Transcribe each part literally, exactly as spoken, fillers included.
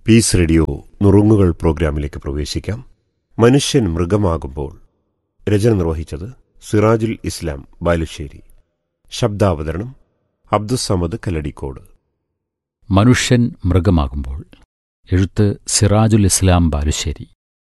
Piece radio നുറുങ്ങുകൾ പ്രോഗ്രാമിലേക്ക് പ്രവേശിക്കാം. മനുഷ്യൻ മൃഗമാകുമ്പോൾ. രചന നിർവഹിച്ചത് സിറാജുൽ ഇസ്ലാം ബാലുശ്ശേരി. ശബ്ദാവതരണം അബ്ദുസ്സമദ് കല്ലടിക്കോട്. മനുഷ്യൻ മൃഗമാകുമ്പോൾ. എഴുത്ത് സിറാജുൽ ഇസ്ലാം ബാലുശ്ശേരി.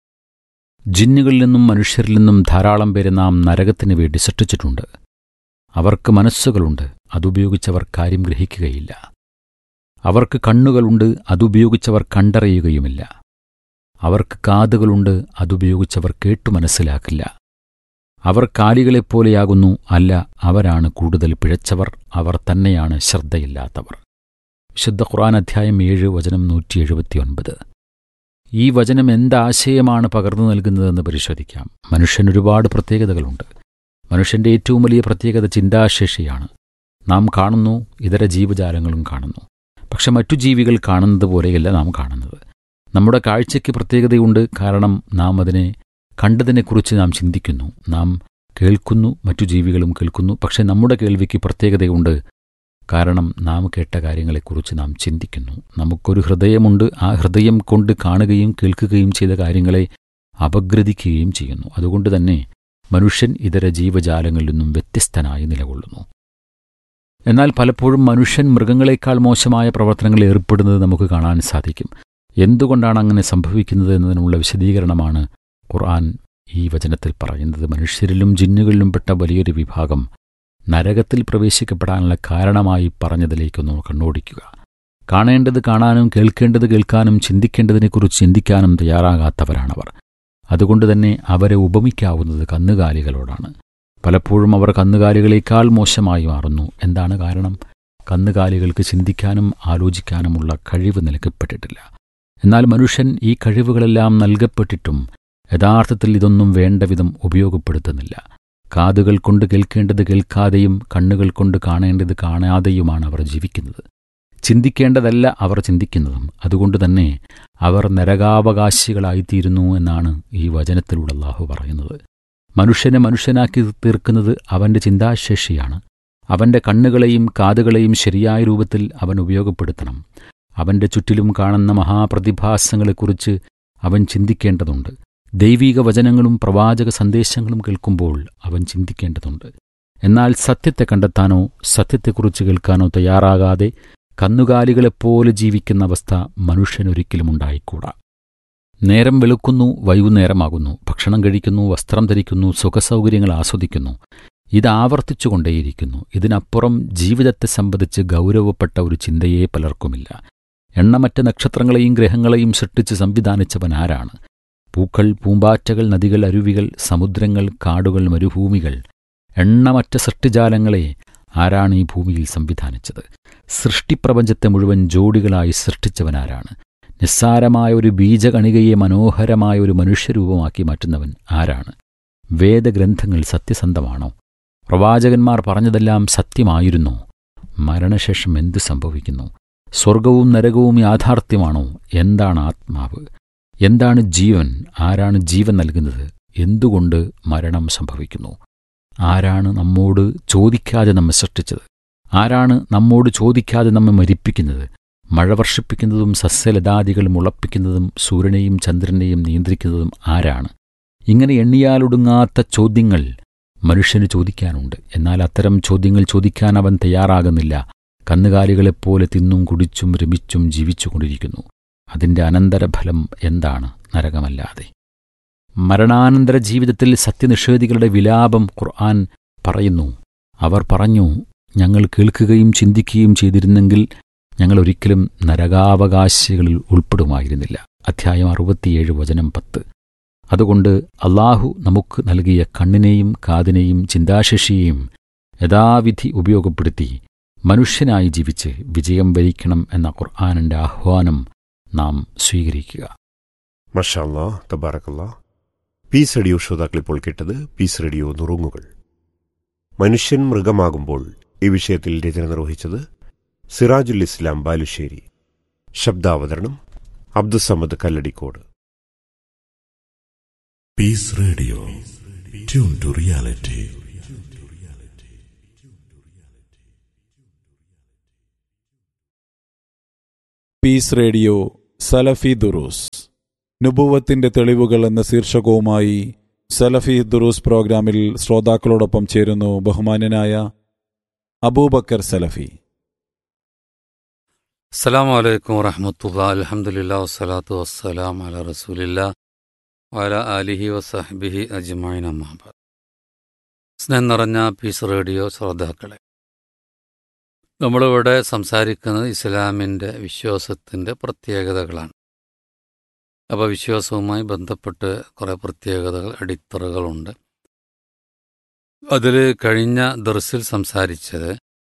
ജിന്നുകളിൽ നിന്നും മനുഷ്യരിൽ നിന്നും ധാരാളം പേരെ നാം നരകത്തിന് വേണ്ടി സൃഷ്ടിച്ചിട്ടുണ്ട്. അവർക്ക് മനസ്സുകളുണ്ട്, അതുപയോഗിച്ചവർ കാര്യം ഗ്രഹിക്കുകയില്ല. അവർക്ക് കണ്ണുകളുണ്ട്, അതുപയോഗിച്ചവർ കണ്ടറിയുകയുമില്ല. അവർക്ക് കാതുകളുണ്ട്, അതുപയോഗിച്ചവർ കേട്ടു മനസ്സിലാക്കില്ല. അവർ കാലികളെപ്പോലെയാകുന്നു, അല്ല, അവരാണ് കൂടുതൽ പിഴച്ചവർ, അവർ തന്നെയാണ് ശ്രദ്ധയില്ലാത്തവർ. വിശുദ്ധ ഖുർആൻ അധ്യായം ഏഴ് വചനം നൂറ്റി എഴുപത്തിയൊൻപത്. ഈ വചനം എന്താശയമാണ് പകർന്നു നൽകുന്നതെന്ന് പരിശോധിക്കാം. മനുഷ്യന് ഒരുപാട് പ്രത്യേകതകളുണ്ട്. മനുഷ്യന്റെ ഏറ്റവും വലിയ പ്രത്യേകത ചിന്താശേഷിയാണ്. നാം കാണുന്നു, ഇതര ജീവജാലങ്ങളും കാണുന്നു. പക്ഷെ മറ്റു ജീവികൾ കാണുന്നത് പോലെയല്ല നാം കാണുന്നത്. നമ്മുടെ കാഴ്ചയ്ക്ക് പ്രത്യേകതയുണ്ട്, കാരണം നാം അതിനെ കണ്ടതിനെക്കുറിച്ച് നാം ചിന്തിക്കുന്നു. നാം കേൾക്കുന്നു, മറ്റു ജീവികളും കേൾക്കുന്നു. പക്ഷെ നമ്മുടെ കേൾവിക്ക് പ്രത്യേകതയുണ്ട്, കാരണം നാം കേട്ട കാര്യങ്ങളെക്കുറിച്ച് നാം ചിന്തിക്കുന്നു. നമുക്കൊരു ഹൃദയമുണ്ട്, ആ ഹൃദയം കൊണ്ട് കാണുകയും കേൾക്കുകയും ചെയ്ത കാര്യങ്ങളെ അപഗ്രഥിക്കുകയും ചെയ്യുന്നു. അതുകൊണ്ട് തന്നെ മനുഷ്യൻ ഇതര ജീവജാലങ്ങളിൽ നിന്നും വ്യത്യസ്തനായി നിലകൊള്ളുന്നു. എന്നാൽ പലപ്പോഴും മനുഷ്യൻ മൃഗങ്ങളെക്കാൾ മോശമായ പ്രവർത്തനങ്ങളിൽ ഏർപ്പെടുന്നത് നമുക്ക് കാണാൻ സാധിക്കും. എന്തുകൊണ്ടാണ് അങ്ങനെ സംഭവിക്കുന്നത് എന്നതിനുള്ള വിശദീകരണമാണ് ഖുർആൻ ഈ വചനത്തിൽ പറയുന്നത്. മനുഷ്യരിലും ജിന്നുകളിലും പെട്ട വലിയൊരു വിഭാഗം നരകത്തിൽ പ്രവേശിക്കപ്പെടാനുള്ള കാരണമായി പറഞ്ഞതിലേക്കൊന്ന് കണ്ണോടിക്കുക. കാണേണ്ടത് കാണാനും കേൾക്കേണ്ടത് കേൾക്കാനും ചിന്തിക്കേണ്ടതിനെക്കുറിച്ച് ചിന്തിക്കാനും തയ്യാറാകാത്തവരാണവർ. അതുകൊണ്ടുതന്നെ അവരെ ഉപമിക്കാവുന്നത് കന്നുകാലികളോടാണ്. പലപ്പോഴും അവർ കന്നുകാലികളേക്കാൾ മോശമായി മാറുന്നു. എന്താണ് കാരണം? കന്നുകാലികൾക്ക് ചിന്തിക്കാനും ആലോചിക്കാനുമുള്ള കഴിവ് നൽകപ്പെട്ടിട്ടില്ല. എന്നാൽ മനുഷ്യൻ ഈ കഴിവുകളെല്ലാം നൽകപ്പെട്ടിട്ടും യഥാർത്ഥത്തിൽ ഇതൊന്നും വേണ്ട വിധം ഉപയോഗപ്പെടുത്തുന്നില്ല. കാതുകൾ കൊണ്ട് കേൾക്കേണ്ടത് കേൾക്കാതെയും കണ്ണുകൾ കൊണ്ട് കാണേണ്ടത് കാണാതെയുമാണ് അവർ ജീവിക്കുന്നത്. ചിന്തിക്കേണ്ടതല്ല അവർ ചിന്തിക്കുന്നതും. അതുകൊണ്ടുതന്നെ അവർ നരകാവകാശികളായിത്തീരുന്നു എന്നാണ് ഈ വചനത്തിലൂടെ അല്ലാഹു പറയുന്നത്. മനുഷ്യനെ മനുഷ്യനാക്കി തീർക്കുന്നത് അവന്റെ ചിന്താശേഷിയാണ്. അവന്റെ കണ്ണുകളെയും കാതുകളെയും ശരിയായ രൂപത്തിൽ അവൻ ഉപയോഗപ്പെടുത്തണം. അവന്റെ ചുറ്റിലും കാണുന്ന മഹാപ്രതിഭാസങ്ങളെക്കുറിച്ച് അവൻ ചിന്തിക്കേണ്ടതുണ്ട്. ദൈവിക വചനങ്ങളും പ്രവാചക സന്ദേശങ്ങളും കേൾക്കുമ്പോൾ അവൻ ചിന്തിക്കേണ്ടതുണ്ട്. എന്നാൽ സത്യത്തെ കണ്ടെത്താനോ സത്യത്തെക്കുറിച്ച് കേൾക്കാനോ തയ്യാറാകാതെ കന്നുകാലികളെപ്പോലെ ജീവിക്കുന്ന അവസ്ഥ മനുഷ്യനൊരിക്കലും ഉണ്ടായിക്കൂടാ. നേരം വെളുക്കുന്നു, വൈകുന്നേരമാകുന്നു, ഭക്ഷണം കഴിക്കുന്നു, വസ്ത്രം ധരിക്കുന്നു, സുഖസൗകര്യങ്ങൾ ആസ്വദിക്കുന്നു. ഇത് ആവർത്തിച്ചുകൊണ്ടേയിരിക്കുന്നു. ഇതിനപ്പുറം ജീവിതത്തെ സംബന്ധിച്ച് ഗൗരവപ്പെട്ട ഒരു ചിന്തയെ പലർക്കുമില്ല. എണ്ണമറ്റ നക്ഷത്രങ്ങളെയും ഗ്രഹങ്ങളെയും സൃഷ്ടിച്ച് സംവിധാനിച്ചവൻ ആരാണ്? പൂക്കൾ, പൂമ്പാറ്റകൾ, നദികൾ, അരുവികൾ, സമുദ്രങ്ങൾ, കാടുകൾ, മരുഭൂമികൾ, എണ്ണമറ്റ സൃഷ്ടിജാലങ്ങളെ ആരാണ് ഈ ഭൂമിയിൽ സംവിധാനിച്ചത്? സൃഷ്ടിപ്രപഞ്ചത്തെ മുഴുവൻ ജോഡികളായി സൃഷ്ടിച്ചവനാരാണ്? നിസ്സാരമായ ഒരു ബീജകണികയെ മനോഹരമായ ഒരു മനുഷ്യരൂപമാക്കി മാറ്റുന്നവൻ ആരാണ്? വേദഗ്രന്ഥങ്ങൾ സത്യസന്ധമാണോ? പ്രവാചകന്മാർ പറഞ്ഞതെല്ലാം സത്യമായിരുന്നോ? മരണശേഷം എന്തു സംഭവിക്കുന്നു? സ്വർഗവും നരകവും യാഥാർത്ഥ്യമാണോ? എന്താണ് ആത്മാവ്? എന്താണ് ജീവൻ? ആരാണ് ജീവൻ നൽകുന്നത്? എന്തുകൊണ്ട് മരണം സംഭവിക്കുന്നു? ആരാണ് നമ്മോട് ചോദിക്കാതെ നമ്മെ സൃഷ്ടിച്ചത്? ആരാണ് നമ്മോട് ചോദിക്കാതെ നമ്മെ മരിപ്പിക്കുന്നത്? മഴ വർഷിപ്പിക്കുന്നതും സസ്യലതാദികൾ മുളപ്പിക്കുന്നതും സൂര്യനെയും ചന്ദ്രനെയും നിയന്ത്രിക്കുന്നതും ആരാണ്? ഇങ്ങനെ എണ്ണിയാലൊടുങ്ങാത്ത ചോദ്യങ്ങൾ മനുഷ്യന് ചോദിക്കാനുണ്ട്. എന്നാൽ അത്തരം ചോദ്യങ്ങൾ ചോദിക്കാൻ അവൻ തയ്യാറാകുന്നില്ല. കന്നുകാലികളെപ്പോലെ തിന്നും കുടിച്ചും രമിച്ചും ജീവിച്ചുകൊണ്ടിരിക്കുന്നു. അതിൻ്റെ അനന്തരഫലം എന്താണ്? നരകമല്ലാതെ. മരണാനന്തര ജീവിതത്തിൽ സത്യനിഷേധികളുടെ വിലാപം ഖുർആൻ പറയുന്നു. അവർ പറഞ്ഞു, ഞങ്ങൾ കേൾക്കുകയും ചിന്തിക്കുകയും ചെയ്തിരുന്നെങ്കിൽ ഞങ്ങൾ ഒരിക്കലും നരകാവകാശികളിൽ ഉൾപ്പെടുമായിരുന്നില്ല. അധ്യായം അറുപത്തിയേഴ് വചനം പത്ത്. അതുകൊണ്ട് അല്ലാഹു നമുക്ക് നൽകിയ കണ്ണിനെയും കാതിനെയും ചിന്താശേഷിയെയും യഥാവിധി ഉപയോഗപ്പെടുത്തി മനുഷ്യനായി ജീവിച്ച് വിജയം വരിക്കണം എന്ന ഖുർആനിന്റെ ആഹ്വാനം നാം സ്വീകരിക്കുക. മാഷാ അല്ലാഹ്, തബാറകല്ലാഹ്. പീസ് റേഡിയോ ശ്രോതാക്കൾ ഇപ്പോൾ കേട്ടത് പീസ് റേഡിയോ നുറുങ്ങുകൾ. മനുഷ്യൻ മൃഗമാകുമ്പോൾ ഈ വിഷയത്തിൽ രചന നിർവഹിച്ചത് സിറാജുൽ ഇസ്ലാം Balussery. ശബ്ദാവതരണം Abdussamad Kalladikode. Piece radio, tune to reality. Piece radio സലഫി ദുറൂസ് നുബുവത്തിന്റെ തെളിവുകൾ എന്ന ശീർഷകവുമായി സലഫി ദുറൂസ് പ്രോഗ്രാമിൽ ശ്രോതാക്കളോടൊപ്പം ചേരുന്നു ബഹുമാന്യനായ അബൂബക്കർ സലഫി. അസ്സലാമു അലൈക്കും വറഹ്മത്തുള്ളാഹി അൽഹംദുലില്ലാഹി വസ്സലാത്തു വസ്സലാമു അലാ റസൂലില്ലാഹി വഅലാ ആലിഹി വസഹ്ബിഹി അജ്മഈൻ അമ്മാ ബഅദ്. സ്നേഹം നിറഞ്ഞ പീസ് റേഡിയോ ശ്രോതാക്കളെ, നമ്മളിവിടെ സംസാരിക്കുന്നത് ഇസ്ലാമിൻ്റെ വിശ്വാസത്തിൻ്റെ പ്രത്യേകതകളാണ്. അപ്പോൾ വിശ്വാസവുമായി ബന്ധപ്പെട്ട് കുറേ പ്രത്യേകതകൾ, അടിത്തറകളുണ്ട്. അതിൽ കഴിഞ്ഞ ദർസിൽ സംസാരിച്ചത്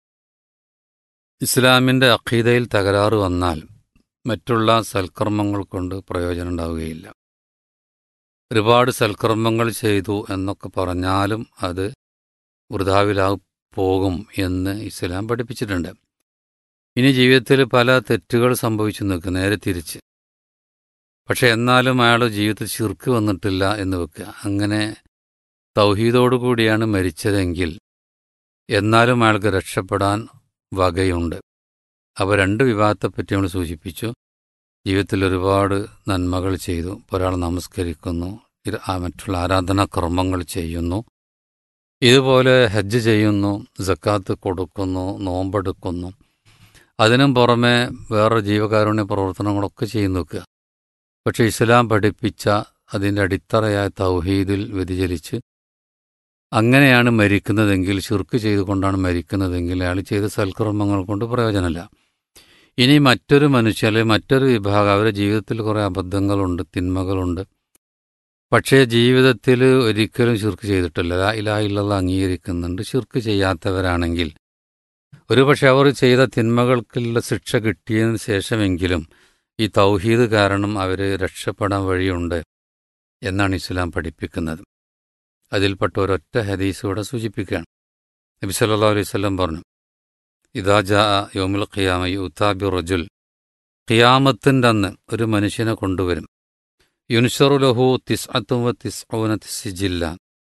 ഇസ്ലാമിൻ്റെ അഖീദയിൽ തകരാറ് വന്നാൽ മറ്റുള്ള സൽക്കർമ്മങ്ങൾ കൊണ്ട് പ്രയോജനം ഉണ്ടാവുകയില്ല. ഒരുപാട് സൽക്കർമ്മങ്ങൾ ചെയ്തു എന്നൊക്കെ പറഞ്ഞാലും അത് വൃഥാവിലായി പോകും എന്ന് ഇസ്ലാം പഠിപ്പിച്ചിട്ടുണ്ട്. ഇനി ജീവിതത്തിൽ പല തെറ്റുകൾ സംഭവിച്ചു നിൽക്കുക, നേരെ തിരിച്ച്. പക്ഷെ എന്നാലും അയാൾ ജീവിതത്തിൽ ശിർക്ക് വന്നിട്ടില്ല എന്ന് വെക്കുക. അങ്ങനെ തൗഹീദോടു കൂടിയാണ് മരിച്ചതെങ്കിൽ എന്നാലും അയാൾക്ക് രക്ഷപ്പെടാൻ വകയുണ്ട്. അപ്പോൾ രണ്ട് വിഭാഗത്തെപ്പറ്റി നമ്മൾ സൂചിപ്പിച്ചു. ജീവിതത്തിൽ ഒരുപാട് നന്മകൾ ചെയ്തു, ഒരാൾ നമസ്കരിക്കുന്നു, മറ്റുള്ള ആരാധനാ കർമ്മങ്ങൾ ചെയ്യുന്നു, ഇതുപോലെ ഹജ്ജ് ചെയ്യുന്നു, സക്കാത്ത് കൊടുക്കുന്നു, നോമ്പെടുക്കുന്നു, അതിനും പുറമെ വേറെ ജീവകാരുണ്യ പ്രവർത്തനങ്ങളൊക്കെ ചെയ്തു നിൽക്കുക. പക്ഷേ ഇസ്ലാം പഠിപ്പിച്ച അതിൻ്റെ അടിത്തറയായ തൗഹീദിൽ വ്യതിചലിച്ച് അങ്ങനെയാണ് മരിക്കുന്നതെങ്കിൽ, ശിർക്ക് ചെയ്തുകൊണ്ടാണ് മരിക്കുന്നതെങ്കിൽ അയാൾ ചെയ്ത സൽക്കർമ്മങ്ങൾ കൊണ്ട് പ്രയോജനമില്ല. ഇനി മറ്റൊരു മനുഷ്യൻ അല്ലെങ്കിൽ മറ്റൊരു വിഭാഗം, അവരുടെ ജീവിതത്തിൽ കുറേ അബദ്ധങ്ങളുണ്ട്, തിന്മകളുണ്ട്, പക്ഷേ ജീവിതത്തിൽ ഒരിക്കലും ശിർക്ക് ചെയ്തിട്ടില്ല, ലാ ഇലാഹ ഇല്ലല്ലാഹ് അംഗീകരിക്കുന്നുണ്ട്. ശിർക്ക് ചെയ്യാത്തവരാണെങ്കിൽ ഒരുപക്ഷെ അവർ ചെയ്ത തിന്മകൾക്കുള്ള ശിക്ഷ കിട്ടിയതിന് ശേഷമെങ്കിലും ഈ തൗഹീദ് കാരണം അവർ രക്ഷപ്പെടാൻ വഴിയുണ്ട് എന്നാണ് ഇസ്ലാം പഠിപ്പിക്കുന്നത്. അതിൽപ്പെട്ട ഒരൊറ്റ ഹദീസ് ഇവിടെ സൂചിപ്പിക്കുകയാണ്. നബി സല്ലല്ലാഹു അലൈഹി വസല്ലം പറഞ്ഞു, ഇദാ ജാഅ യൗമുൽ ഖിയാമ യുഅ്താ ബിറജുൽ, ഖിയാമത്തിൻ്റെ അന്ന് ഒരു മനുഷ്യനെ കൊണ്ടുവരും. യുൻശറു ലഹു തിസ്അത്തും വ തിസ്ഊന സിജില്ല,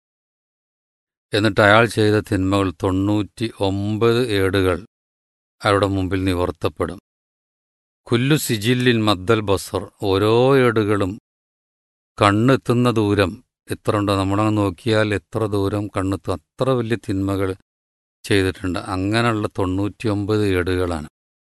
എന്നിട്ട് അയാൾ ചെയ്ത തിന്മകൾ തൊണ്ണൂറ്റി ഒമ്പത് ഏടുകൾ അയാളുടെ മുമ്പിൽ നിവർത്തപ്പെടും. കുല്ലു സിജില്ലിൻ മദ്ദൽ ബസർ, ഓരോ ഏടുകളും കണ്ണെത്തുന്ന ദൂരം എത്ര ഉണ്ടോ, നമ്മളങ്ങ് നോക്കിയാൽ എത്ര ദൂരം കണ്ണെത്തും, അത്ര വലിയ തിന്മകൾ ചെയ്തിട്ടുണ്ട്. അങ്ങനെയുള്ള തൊണ്ണൂറ്റിയൊമ്പത് ഏടുകളാണ്.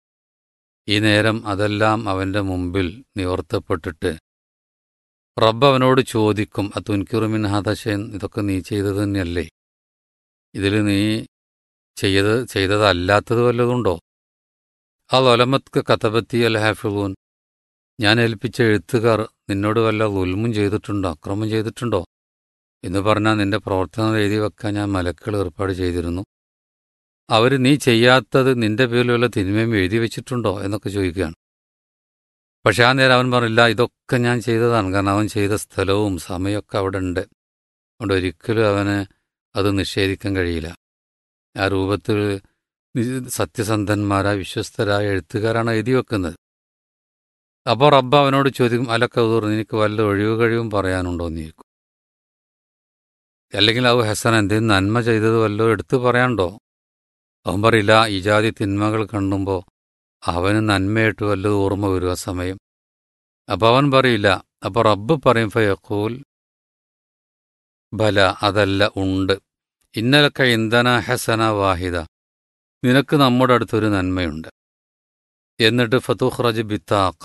ഈ നേരം അതെല്ലാം അവൻ്റെ മുമ്പിൽ നിവർത്തപ്പെട്ടിട്ട് റബ്ബ് അവനോട് ചോദിക്കും, അതുൻകിറുമിൻ ഹാദശൻ, ഇതൊക്കെ നീ ചെയ്തത് തന്നെയല്ലേ? ഇതിൽ നീ ചെയ്ത് ചെയ്തതല്ലാത്തത് വല്ലതുണ്ടോ? ആ ലൊലമത്ക്ക് കതബത്തി അൽ ഹാഫിളൂൻ, ഞാൻ ഏൽപ്പിച്ച എഴുത്തുകാർ നിന്നോട് വല്ല ദുൽമും ചെയ്തിട്ടുണ്ടോ, അക്രമം ചെയ്തിട്ടുണ്ടോ എന്ന് പറഞ്ഞാൽ നിന്റെ പ്രവർത്തനം എഴുതി വെക്കാൻ ഞാൻ മലക്കുകൾ ഏർപ്പാട് ചെയ്തിരുന്നു. അവർ നീ ചെയ്യാത്തത് നിന്റെ പേരിൽ വല്ല തിന്മയും എഴുതി വെച്ചിട്ടുണ്ടോ എന്നൊക്കെ ചോദിക്കുകയാണ്. പക്ഷെ ആ നേരം അവൻ പറഞ്ഞില്ല, ഇതൊക്കെ ഞാൻ ചെയ്തതാണ്. കാരണം അവൻ ചെയ്ത സ്ഥലവും സമയമൊക്കെ അവിടെ ഉണ്ട്. അതുകൊണ്ട് ഒരിക്കലും അവന് അത് നിഷേധിക്കാൻ കഴിയില്ല. ആ രൂപത്തിൽ സത്യസന്ധന്മാരായ വിശ്വസ്തരായ എഴുത്തുകാരാണ് എഴുതി വെക്കുന്നത്. അപ്പോൾ റബ്ബ് അവനോട് ചോദിക്കും, അലക്കതൂർ, നിനക്ക് വല്ല ഒഴിവ് കഴിവും പറയാനുണ്ടോ എന്ന് ചോദിക്കും. അല്ലെങ്കിൽ അവ ഹസൻ, എന്തെങ്കിലും നന്മ ചെയ്തത് വല്ലോ എടുത്തു പറയാനുണ്ടോ? അവൻ പറയില്ല. ഈ ജാതി തിന്മകൾ കണ്ടുമ്പോൾ അവന് നന്മയായിട്ട് വല്ലതും ഓർമ്മ വരും ആ സമയം. അപ്പം അവൻ പറയില്ല. അപ്പോൾ റബ്ബ് പറയും, ഫയഖൂൽ ബല, അതല്ല, ഉണ്ട്. ഇന്നലക്ക ഇന്ധന ഹസന വാഹിദ, നിനക്ക് നമ്മുടെ അടുത്തൊരു നന്മയുണ്ട്. എന്നിട്ട് ഫതുഖ്റജ് ബിത്താക്ക,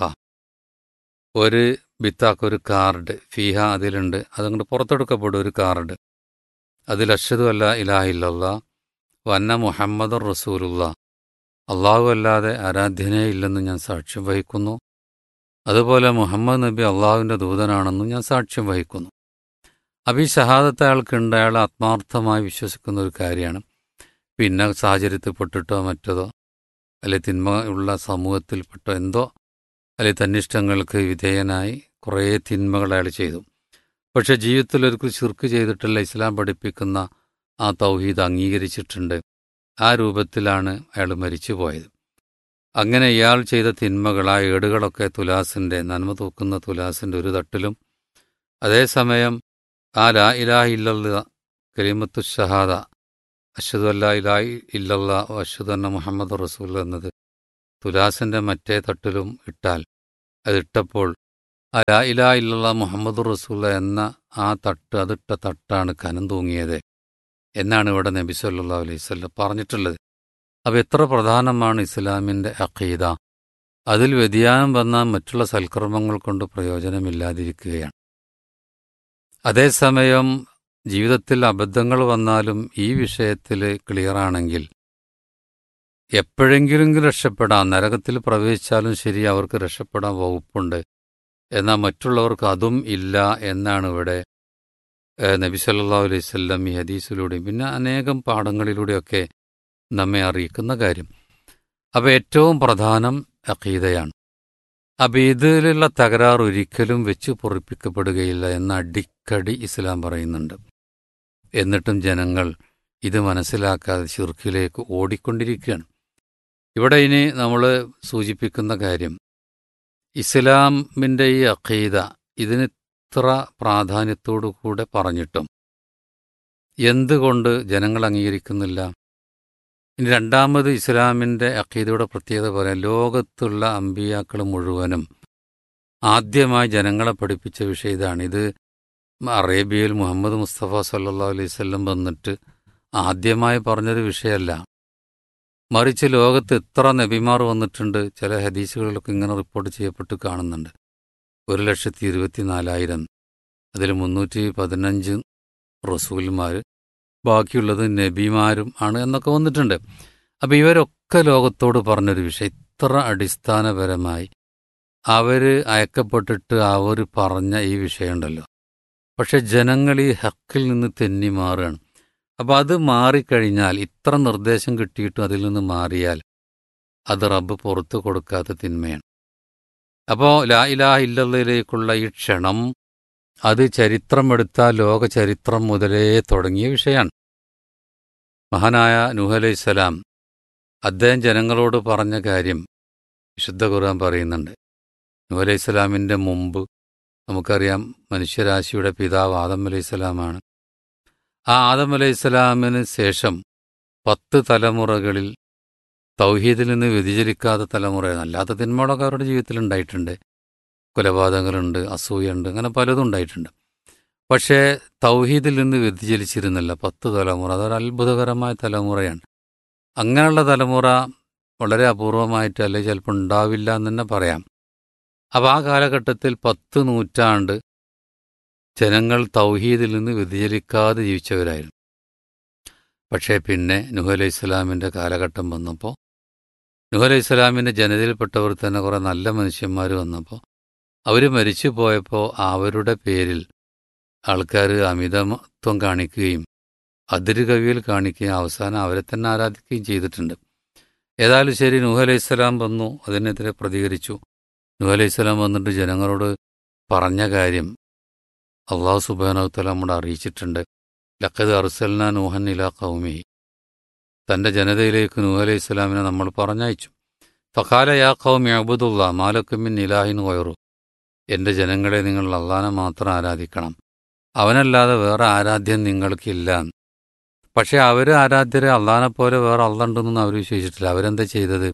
ഒരു ബിത്താക്ക, ഒരു കാർഡ്, ഫീഹ, അതിലുണ്ട്, അതങ്ങോട്ട് പുറത്തെടുക്കപ്പെടും ഒരു കാർഡ്. അതിൽ അഷ്ഹദു അല്ലാ ഇലാഹ ഇല്ലല്ലാഹ് വന്ന മുഹമ്മദുർ റസൂലുള്ളാഹ്, അള്ളാഹു അല്ലാതെ ആരാധ്യനേ ഇല്ലെന്ന് ഞാൻ സാക്ഷ്യം വഹിക്കുന്നു, അതുപോലെ മുഹമ്മദ് നബി അള്ളാഹുവിൻ്റെ ദൂതനാണെന്നും ഞാൻ സാക്ഷ്യം വഹിക്കുന്നു. അപ്പം ഈ ഷഹാദത്ത് അയാൾക്കുണ്ട്, അയാൾ ആത്മാർത്ഥമായി വിശ്വസിക്കുന്ന ഒരു കാര്യമാണ്. പിന്നെ സാഹചര്യത്തിൽപ്പെട്ടിട്ടോ മറ്റതോ അല്ലെ തിന്മ ഉള്ള സമൂഹത്തിൽപ്പെട്ടോ എന്തോ അല്ലെ തന്നിഷ്ടങ്ങൾക്ക് വിധേയനായി കുറേ തിന്മകൾ അയാൾ ചെയ്തു. പക്ഷേ ജീവിതത്തിൽ ഒരിക്കൽ ശിർക്ക് ചെയ്തിട്ടുള്ള ഇസ്ലാം പഠിപ്പിക്കുന്ന ആ തൗഹീദ് അംഗീകരിച്ചിട്ടുണ്ട്. ആ രൂപത്തിലാണ് അയാൾ മരിച്ചു പോയത്. അങ്ങനെ ഇയാൾ ചെയ്ത തിന്മകൾ, ആ ഏടുകളൊക്കെ തുലാസിൻ്റെ, നന്മ തൂക്കുന്ന തുലാസിൻ്റെ ഒരു തട്ടിലും, അതേസമയം ആ ലാ ഇലാഹ ഇല്ലല്ലാഹ് കലിമത്തു ഷഹാദ, അഷ്ഹദു അല്ലാ ഇലാഹ ഇല്ലല്ലാഹ് അഷ്ഹദു അന്ന മുഹമ്മദ് റസൂൽ എന്നത് തുലാസിൻ്റെ മറ്റേ തട്ടിലും ഇട്ടാൽ അതിട്ടപ്പോൾ ആ ലാ ഇലാഹ ഇല്ലല്ലാഹ് മുഹമ്മദുർ റസൂലുള്ളാഹ് എന്ന ആ തട്ട് അതിട്ട തട്ടാണ് കനം തൂങ്ങിയത് എന്നാണ് ഇവിടെ നബി സല്ലല്ലാഹു അലൈഹി വസല്ലം പറഞ്ഞിട്ടുള്ളത്. അപ്പോൾ എത്ര പ്രധാനമാണ് ഇസ്ലാമിൻ്റെ അഖീദ. അതിൽ വ്യതിയാനം വന്നാൽ മറ്റുള്ള സൽക്കർമ്മങ്ങൾ കൊണ്ട് പ്രയോജനമില്ലാതിരിക്കുകയാണ്. അതേസമയം ജീവിതത്തിൽ അബദ്ധങ്ങൾ വന്നാലും ഈ വിഷയത്തിൽ ക്ലിയറാണെങ്കിൽ എപ്പോഴെങ്കിലും രക്ഷപ്പെടാം. നരകത്തിൽ പ്രവേശിച്ചാലും ശരി, അവർക്ക് രക്ഷപ്പെടാൻ വകുപ്പുണ്ട്. എന്നാൽ മറ്റുള്ളവർക്ക് അതും ഇല്ല എന്നാണ് ഇവിടെ നബി സല്ലല്ലാഹു അലൈഹി വസല്ലം ഈ ഹദീസിലൂടെയും പിന്നെ അനേകം പാഠങ്ങളിലൂടെയൊക്കെ നമ്മെ അറിയിക്കുന്ന കാര്യം. അപ്പോൾ ഏറ്റവും പ്രധാനം അഖീദയാണ്. അപ്പോൾ ഇതിലുള്ള തകരാർ ഒരിക്കലും വെച്ച് പൊറിപ്പിക്കപ്പെടുകയില്ല എന്ന് അടിക്കടി ഇസ്ലാം പറയുന്നുണ്ട്. എന്നിട്ടും ജനങ്ങൾ ഇത് മനസ്സിലാക്കാതെ ശിർക്കിലേക്ക് ഓടിക്കൊണ്ടിരിക്കുകയാണ്. ഇവിടെ ഇനി നമ്മൾ സൂചിപ്പിക്കുന്ന കാര്യം, ഇസ്ലാമിൻ്റെ ഈ അഖീദ ഇതിന് ഇത്ര പ്രാധാന്യത്തോടു കൂടെ പറഞ്ഞിട്ടും എന്തുകൊണ്ട് ജനങ്ങൾ അംഗീകരിക്കുന്നില്ല? ഇനി രണ്ടാമത് ഇസ്ലാമിൻ്റെ അഖീദയുടെ പ്രത്യേകത പറയാം. ലോകത്തുള്ള അമ്പിയാക്കൾ മുഴുവനും ആദ്യമായി ജനങ്ങളെ പഠിപ്പിച്ച വിഷയം ഇതാണ്. ഇത് അറേബ്യയിൽ മുഹമ്മദ് മുസ്തഫ സല്ലല്ലാഹു അലൈഹി വസല്ലം വന്നിട്ട് ആദ്യമായി പറഞ്ഞൊരു വിഷയമല്ല. മറിച്ച് ലോകത്ത് എത്ര നബിമാർ വന്നിട്ടുണ്ട്. ചില ഹദീസുകളിലൊക്കെ ഇങ്ങനെ റിപ്പോർട്ട് ചെയ്യപ്പെട്ട് കാണുന്നുണ്ട്. ഒരു ലക്ഷത്തി ഇരുപത്തി നാലായിരം അതിൽ മുന്നൂറ്റി പതിനഞ്ച് റസൂൽമാർ, ബാക്കിയുള്ളത് നബിമാരും ആണ് എന്നൊക്കെ വന്നിട്ടുണ്ട്. അപ്പോൾ ഇവരൊക്കെ ലോകത്തോട് പറഞ്ഞൊരു വിഷയം ഇത്ര അടിസ്ഥാനപരമായി അവർ അയക്കപ്പെട്ടിട്ട് അവർ പറഞ്ഞ ഈ വിഷയമുണ്ടല്ലോ. പക്ഷെ ജനങ്ങൾ ഈ ഹക്കിൽ നിന്ന് തെന്നി മാറുകയാണ്. അപ്പോൾ അത് മാറിക്കഴിഞ്ഞാൽ, ഇത്ര നിർദ്ദേശം കിട്ടിയിട്ടും അതിൽ നിന്ന് മാറിയാൽ അത് റബ്ബ് പുറത്തു കൊടുക്കാത്ത തിന്മയാണ്. അപ്പോൾ ലാ ഇലാഹ ഇല്ലല്ലാഹിലേക്കുള്ള ഈ ക്ഷണം അത് ചരിത്രമെടുത്താൽ ലോക ചരിത്രം മുതലേ തുടങ്ങിയ വിഷയമാണ്. മഹാനായ നൂഹ് അലൈഹിസ്സലാം അദ്ദേഹം ജനങ്ങളോട് പറഞ്ഞ കാര്യം വിശുദ്ധ ഖുർആൻ പറയുന്നുണ്ട്. നൂഹ് അലൈഹിസ്സലാമിൻ്റെ മുമ്പ് നമുക്കറിയാം മനുഷ്യരാശിയുടെ പിതാവ് ആദം അലൈഹിസ്സലാമാണ്. ആ ആദം അലൈഹിസ്സലാമിന് ശേഷം പത്ത് തലമുറകളിൽ തൗഹീദിൽ നിന്ന് വ്യതിചലിക്കാത്ത തലമുറയാണ്. അല്ലാത്ത തിന്മകളൊക്കെ അവരുടെ ജീവിതത്തിൽ ഉണ്ടായിട്ടുണ്ട്. കൊലപാതകങ്ങളുണ്ട്, അസൂയുണ്ട്, അങ്ങനെ പലതും ഉണ്ടായിട്ടുണ്ട്. പക്ഷേ തൗഹീദിൽ നിന്ന് വ്യതിചലിച്ചിരുന്നില്ല പത്ത് തലമുറ. അതൊരു അത്ഭുതകരമായ തലമുറയാണ്. അങ്ങനെയുള്ള തലമുറ വളരെ അപൂർവമായിട്ട് അല്ലെങ്കിൽ ചിലപ്പോൾ ഉണ്ടാവില്ല എന്ന് തന്നെ പറയാം. അപ്പോൾ ആ കാലഘട്ടത്തിൽ പത്ത് നൂറ്റാണ്ട് ജനങ്ങൾ തൗഹീദിൽ നിന്ന് വ്യതിചലിക്കാതെ ജീവിച്ചവരായിരുന്നു. പക്ഷേ പിന്നെ നൂഹ് അലൈഹിസ്സലാമിൻ്റെ കാലഘട്ടം വന്നപ്പോൾ, നൂഹ് അലൈഹിസ്സലാമിൻ്റെ ജനതയിൽപ്പെട്ടവർ തന്നെ കുറേ നല്ല മനുഷ്യന്മാർ വന്നപ്പോൾ, അവർ മരിച്ചു പോയപ്പോൾ അവരുടെ പേരിൽ ആൾക്കാർ അമിതത്വം കാണിക്കുകയും അതിരുകവിയിൽ കാണിക്കുകയും അവസാനം അവരെ തന്നെ ആരാധിക്കുകയും ചെയ്തിട്ടുണ്ട്. ഏതായാലും ശരി, നൂഹ് അലൈഹിസ്സലാം വന്നു, അതിനെതിരെ പ്രതികരിച്ചു. നൂഹ് അലൈഹിസ്സലാം വന്നിട്ട് ജനങ്ങളോട് പറഞ്ഞ കാര്യം അള്ളാഹു സുബ്ഹാനഹു വതആല നമ്മോട് അറിയിച്ചിട്ടുണ്ട്. ലഖദ് അർസൽനാ നൂഹൻ ഇലാ ഖൗമിഹി, തൻ്റെ ജനതയിലേക്ക് നൂഹ് അലൈഹിസ്സലാമിനെ നമ്മൾ പറഞ്ഞയച്ചു. ഫഖാല യാ ഖൗമി അബ്ദുല്ലാ മാ ലക്കും മിൻ ഇലാഹിൻ ഗൈറു, എൻ്റെ ജനങ്ങളെ നിങ്ങൾ അള്ളാഹനെ മാത്രം ആരാധിക്കണം, അവനല്ലാതെ വേറെ ആരാധ്യം നിങ്ങൾക്കില്ല. പക്ഷേ അവർ ആരാധ്യരെ അള്ളാഹനെ പോലെ വേറെ അള്ളാഹുണ്ടെന്നൊന്നും അവർ വിശ്വസിച്ചിട്ടില്ല. അവരെന്താ ചെയ്തത്?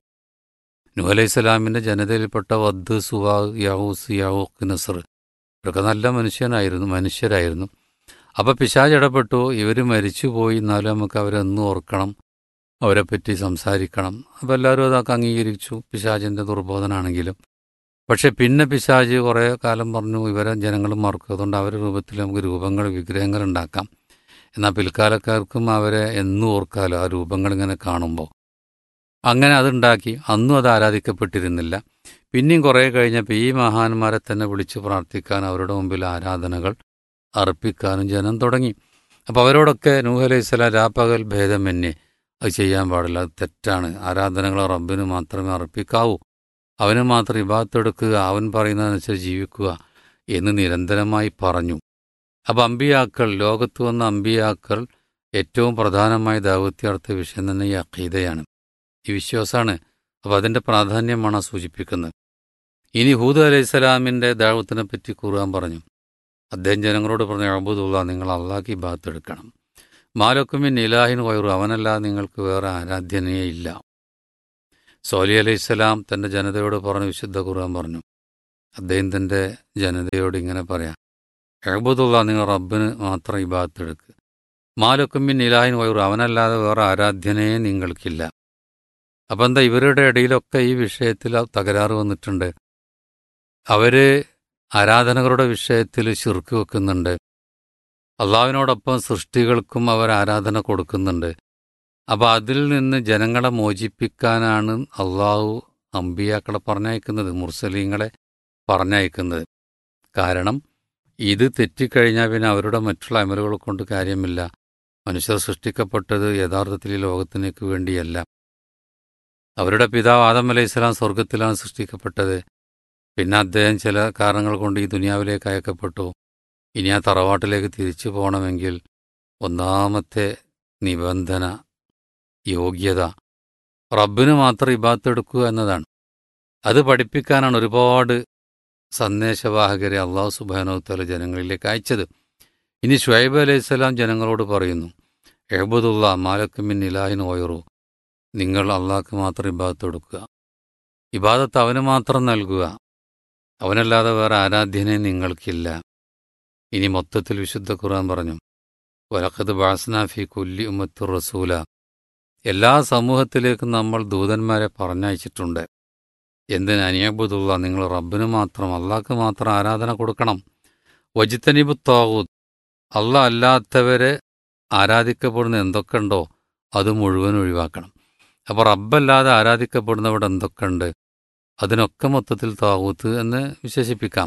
നൂഹ് അലൈഹിസ്സലാമിൻ്റെ ജനതയിൽപ്പെട്ട വദ്, സുവാ, യഹൂസ്, യഹൂഖ്, നസ്ർ ഇവരൊക്കെ നല്ല മനുഷ്യനായിരുന്നു മനുഷ്യരായിരുന്നു അപ്പോൾ പിശാച് ഇടപെട്ടു. ഇവർ മരിച്ചുപോയി, എന്നാലും നമുക്ക് അവരെന്നും ഓർക്കണം, അവരെപ്പറ്റി സംസാരിക്കണം. അപ്പോൾ എല്ലാവരും അതൊക്കെ അംഗീകരിച്ചു, പിശാചിൻ്റെ ദുർബോധനാണെങ്കിലും. പക്ഷെ പിന്നെ പിശാച് കുറേ കാലം പറഞ്ഞു ഇവരെ ജനങ്ങൾ മറക്കും, അതുകൊണ്ട് അവരുടെ രൂപത്തിൽ നമുക്ക് രൂപങ്ങൾ, വിഗ്രഹങ്ങൾ ഉണ്ടാക്കാം. എന്നാൽ പിൽക്കാലക്കാർക്കും അവരെ എന്നും ഓർക്കാലോ ആ രൂപങ്ങളിങ്ങനെ കാണുമ്പോൾ. അങ്ങനെ അതുണ്ടാക്കി. അന്നും അത് ആരാധിക്കപ്പെട്ടിരുന്നില്ല. പിന്നെയും കുറേ കഴിഞ്ഞപ്പോൾ ഈ മഹാന്മാരെ തന്നെ വിളിച്ച് പ്രാർത്ഥിക്കാൻ, അവരുടെ മുമ്പിൽ ആരാധനകൾ അർപ്പിക്കാനും ജനം തുടങ്ങി. അപ്പോൾ അവരോടൊക്കെ നൂഹ് അലൈഹിസ്സലാം രാപ്പകൽ ഭേദമന്യേ അത് ചെയ്യാൻ പാടില്ല, അത് തെറ്റാണ്, ആരാധനകൾ റബ്ബിന് മാത്രമേ അർപ്പിക്കാവൂ, അവന് മാത്രം ഇബാദത്തെടുക്കുക, അവൻ പറയുന്നതനുസരിച്ച് ജീവിക്കുക എന്ന് നിരന്തരമായി പറഞ്ഞു. അപ്പോൾ അമ്പിയാക്കൾ, ലോകത്ത് വന്ന അമ്പിയാക്കൾ ഏറ്റവും പ്രധാനമായ ദൗത്യാർത്ഥ വിഷയം തന്നെ ഈ അഖീദയാണ്, ഈ വിശ്വാസമാണ്. അപ്പോൾ അതിൻ്റെ പ്രാധാന്യമാണ് സൂചിപ്പിക്കുന്നത്. ഇനി ഹൂദ് അലൈഹിസ്സലാമിൻ്റെ ദഅവത്തിനെ പറ്റി ഖുർആൻ പറഞ്ഞു. അദ്ദേഹം ജനങ്ങളോട് പറഞ്ഞു, അഅ്ബുദുല്ലാ, നിങ്ങൾ അള്ളാഹ്ക്ക് ഇബാദത്തെടുക്കണം, മാലക്കും മിൻ ഇലാഹിൻ ഗൈറു, അവനല്ലാതെ നിങ്ങൾക്ക് വേറെ ആരാധ്യനേ ഇല്ല. സോലി അലൈഹിസ്സലാം തൻ്റെ ജനതയോട് പറഞ്ഞു, വിശുദ്ധ ഖുർആൻ പറഞ്ഞു, അദ്ദേഹത്തിൻ്റെ ജനതയോട് ഇങ്ങനെ പറയാം, എഅ്ബുദുല്ലാ, നിങ്ങൾ റബ്ബിന് മാത്രം ഇബാദത്ത് എടുക്കുക. മാലക്കും മിൻ ഇലാഹിൻ ഗൈറു, അവനല്ലാതെ വേറെ ആരാധ്യനേ നിങ്ങൾക്കില്ല. അപ്പം എന്താ, ഇവരുടെ ഇടയിലൊക്കെ ഈ വിഷയത്തിൽ തകരാറ് വന്നിട്ടുണ്ട്. അവർ ആരാധനകളുടെ വിഷയത്തിൽ ശിർക്ക് വെക്കുന്നുണ്ട്. അള്ളാഹുവിനോടൊപ്പം സൃഷ്ടികൾക്കും അവർ ആരാധന കൊടുക്കുന്നുണ്ട്. അപ്പോൾ അതിൽ നിന്ന് ജനങ്ങളെ മോചിപ്പിക്കാനാണ് അള്ളാഹു അമ്പിയാക്കളെ പറഞ്ഞയക്കുന്നത്, മുർസലീങ്ങളെ പറഞ്ഞയക്കുന്നത്. കാരണം ഇത് തെറ്റിക്കഴിഞ്ഞാൽ പിന്നെ അവരുടെ മറ്റുള്ള അമലുകൾ കൊണ്ട് കാര്യമില്ല. മനുഷ്യർ സൃഷ്ടിക്കപ്പെട്ടത് യഥാർത്ഥത്തിൽ ഈ ലോകത്തിനേക്ക് വേണ്ടിയല്ല. അവരുടെ പിതാവ് ആദം അലൈഹിസ്സലാം സ്വർഗത്തിലാണ് സൃഷ്ടിക്കപ്പെട്ടത്. പിന്നെ അദ്ദേഹം ചില കാരണങ്ങൾ കൊണ്ട് ഈ ദുനിയാവിലേക്ക് അയക്കപ്പെട്ടു. ഇനി ആ തറവാട്ടിലേക്ക് തിരിച്ചു പോകണമെങ്കിൽ ഒന്നാമത്തെ നിബന്ധന, യോഗ്യത, റബ്ബിന് മാത്രം ഇബാദത്ത് എടുക്കുക എന്നതാണ്. അത് പഠിപ്പിക്കാനാണ് ഒരുപാട് സന്ദേശവാഹകരെ അള്ളാഹു സുബ്ഹാനഹു വ തആല ജനങ്ങളിലേക്ക് അയച്ചത്. ഇനി ശുഐബ് അലൈഹിസ്സലാം ജനങ്ങളോട് പറയുന്നു, എഅ്ബുദുല്ലാ മാലക്കും മിൻ ഇലാഹിൻ ഗൈറു, നിങ്ങൾ അള്ളാഹ്ക്ക് മാത്രം ഇബാദത്ത് കൊടുക്കുക, ഇബാദത്ത് അവന് മാത്രം നൽകുക, അവനല്ലാതെ വേറെ ആരാധ്യനെ നിങ്ങൾക്കില്ല. ഇനി മൊത്തത്തിൽ വിശുദ്ധ ഖുർആൻ പറഞ്ഞു, വലഖദ് ബഅസ്നാ ഫീ കുല്ലി ഉമ്മത്തിർ റസൂല, എല്ലാ സമൂഹത്തിലേക്കും നമ്മൾ ദൂതന്മാരെ പറഞ്ഞയച്ചിട്ടുണ്ട്. എന്തിന്? അനിയബുദുള്ള, നിങ്ങൾ റബ്ബിന് മാത്രം, അള്ളാഹ്ക്ക് മാത്രം ആരാധന കൊടുക്കണം. വജിത്തനിബു താഗൂത്ത്, അള്ളാഹ് അല്ലാത്തവരെ ആരാധിക്കപ്പെടുന്ന എന്തൊക്കെ ഉണ്ടോ അത് മുഴുവൻ ഒഴിവാക്കണം. അപ്പോൾ റബ്ബല്ലാതെ ആരാധിക്കപ്പെടുന്നവിടെ എന്തൊക്കെ ഉണ്ട് അതിനൊക്കെ മൊത്തത്തിൽ താഗൂത്ത് എന്ന് വിശേഷിപ്പിക്കാം.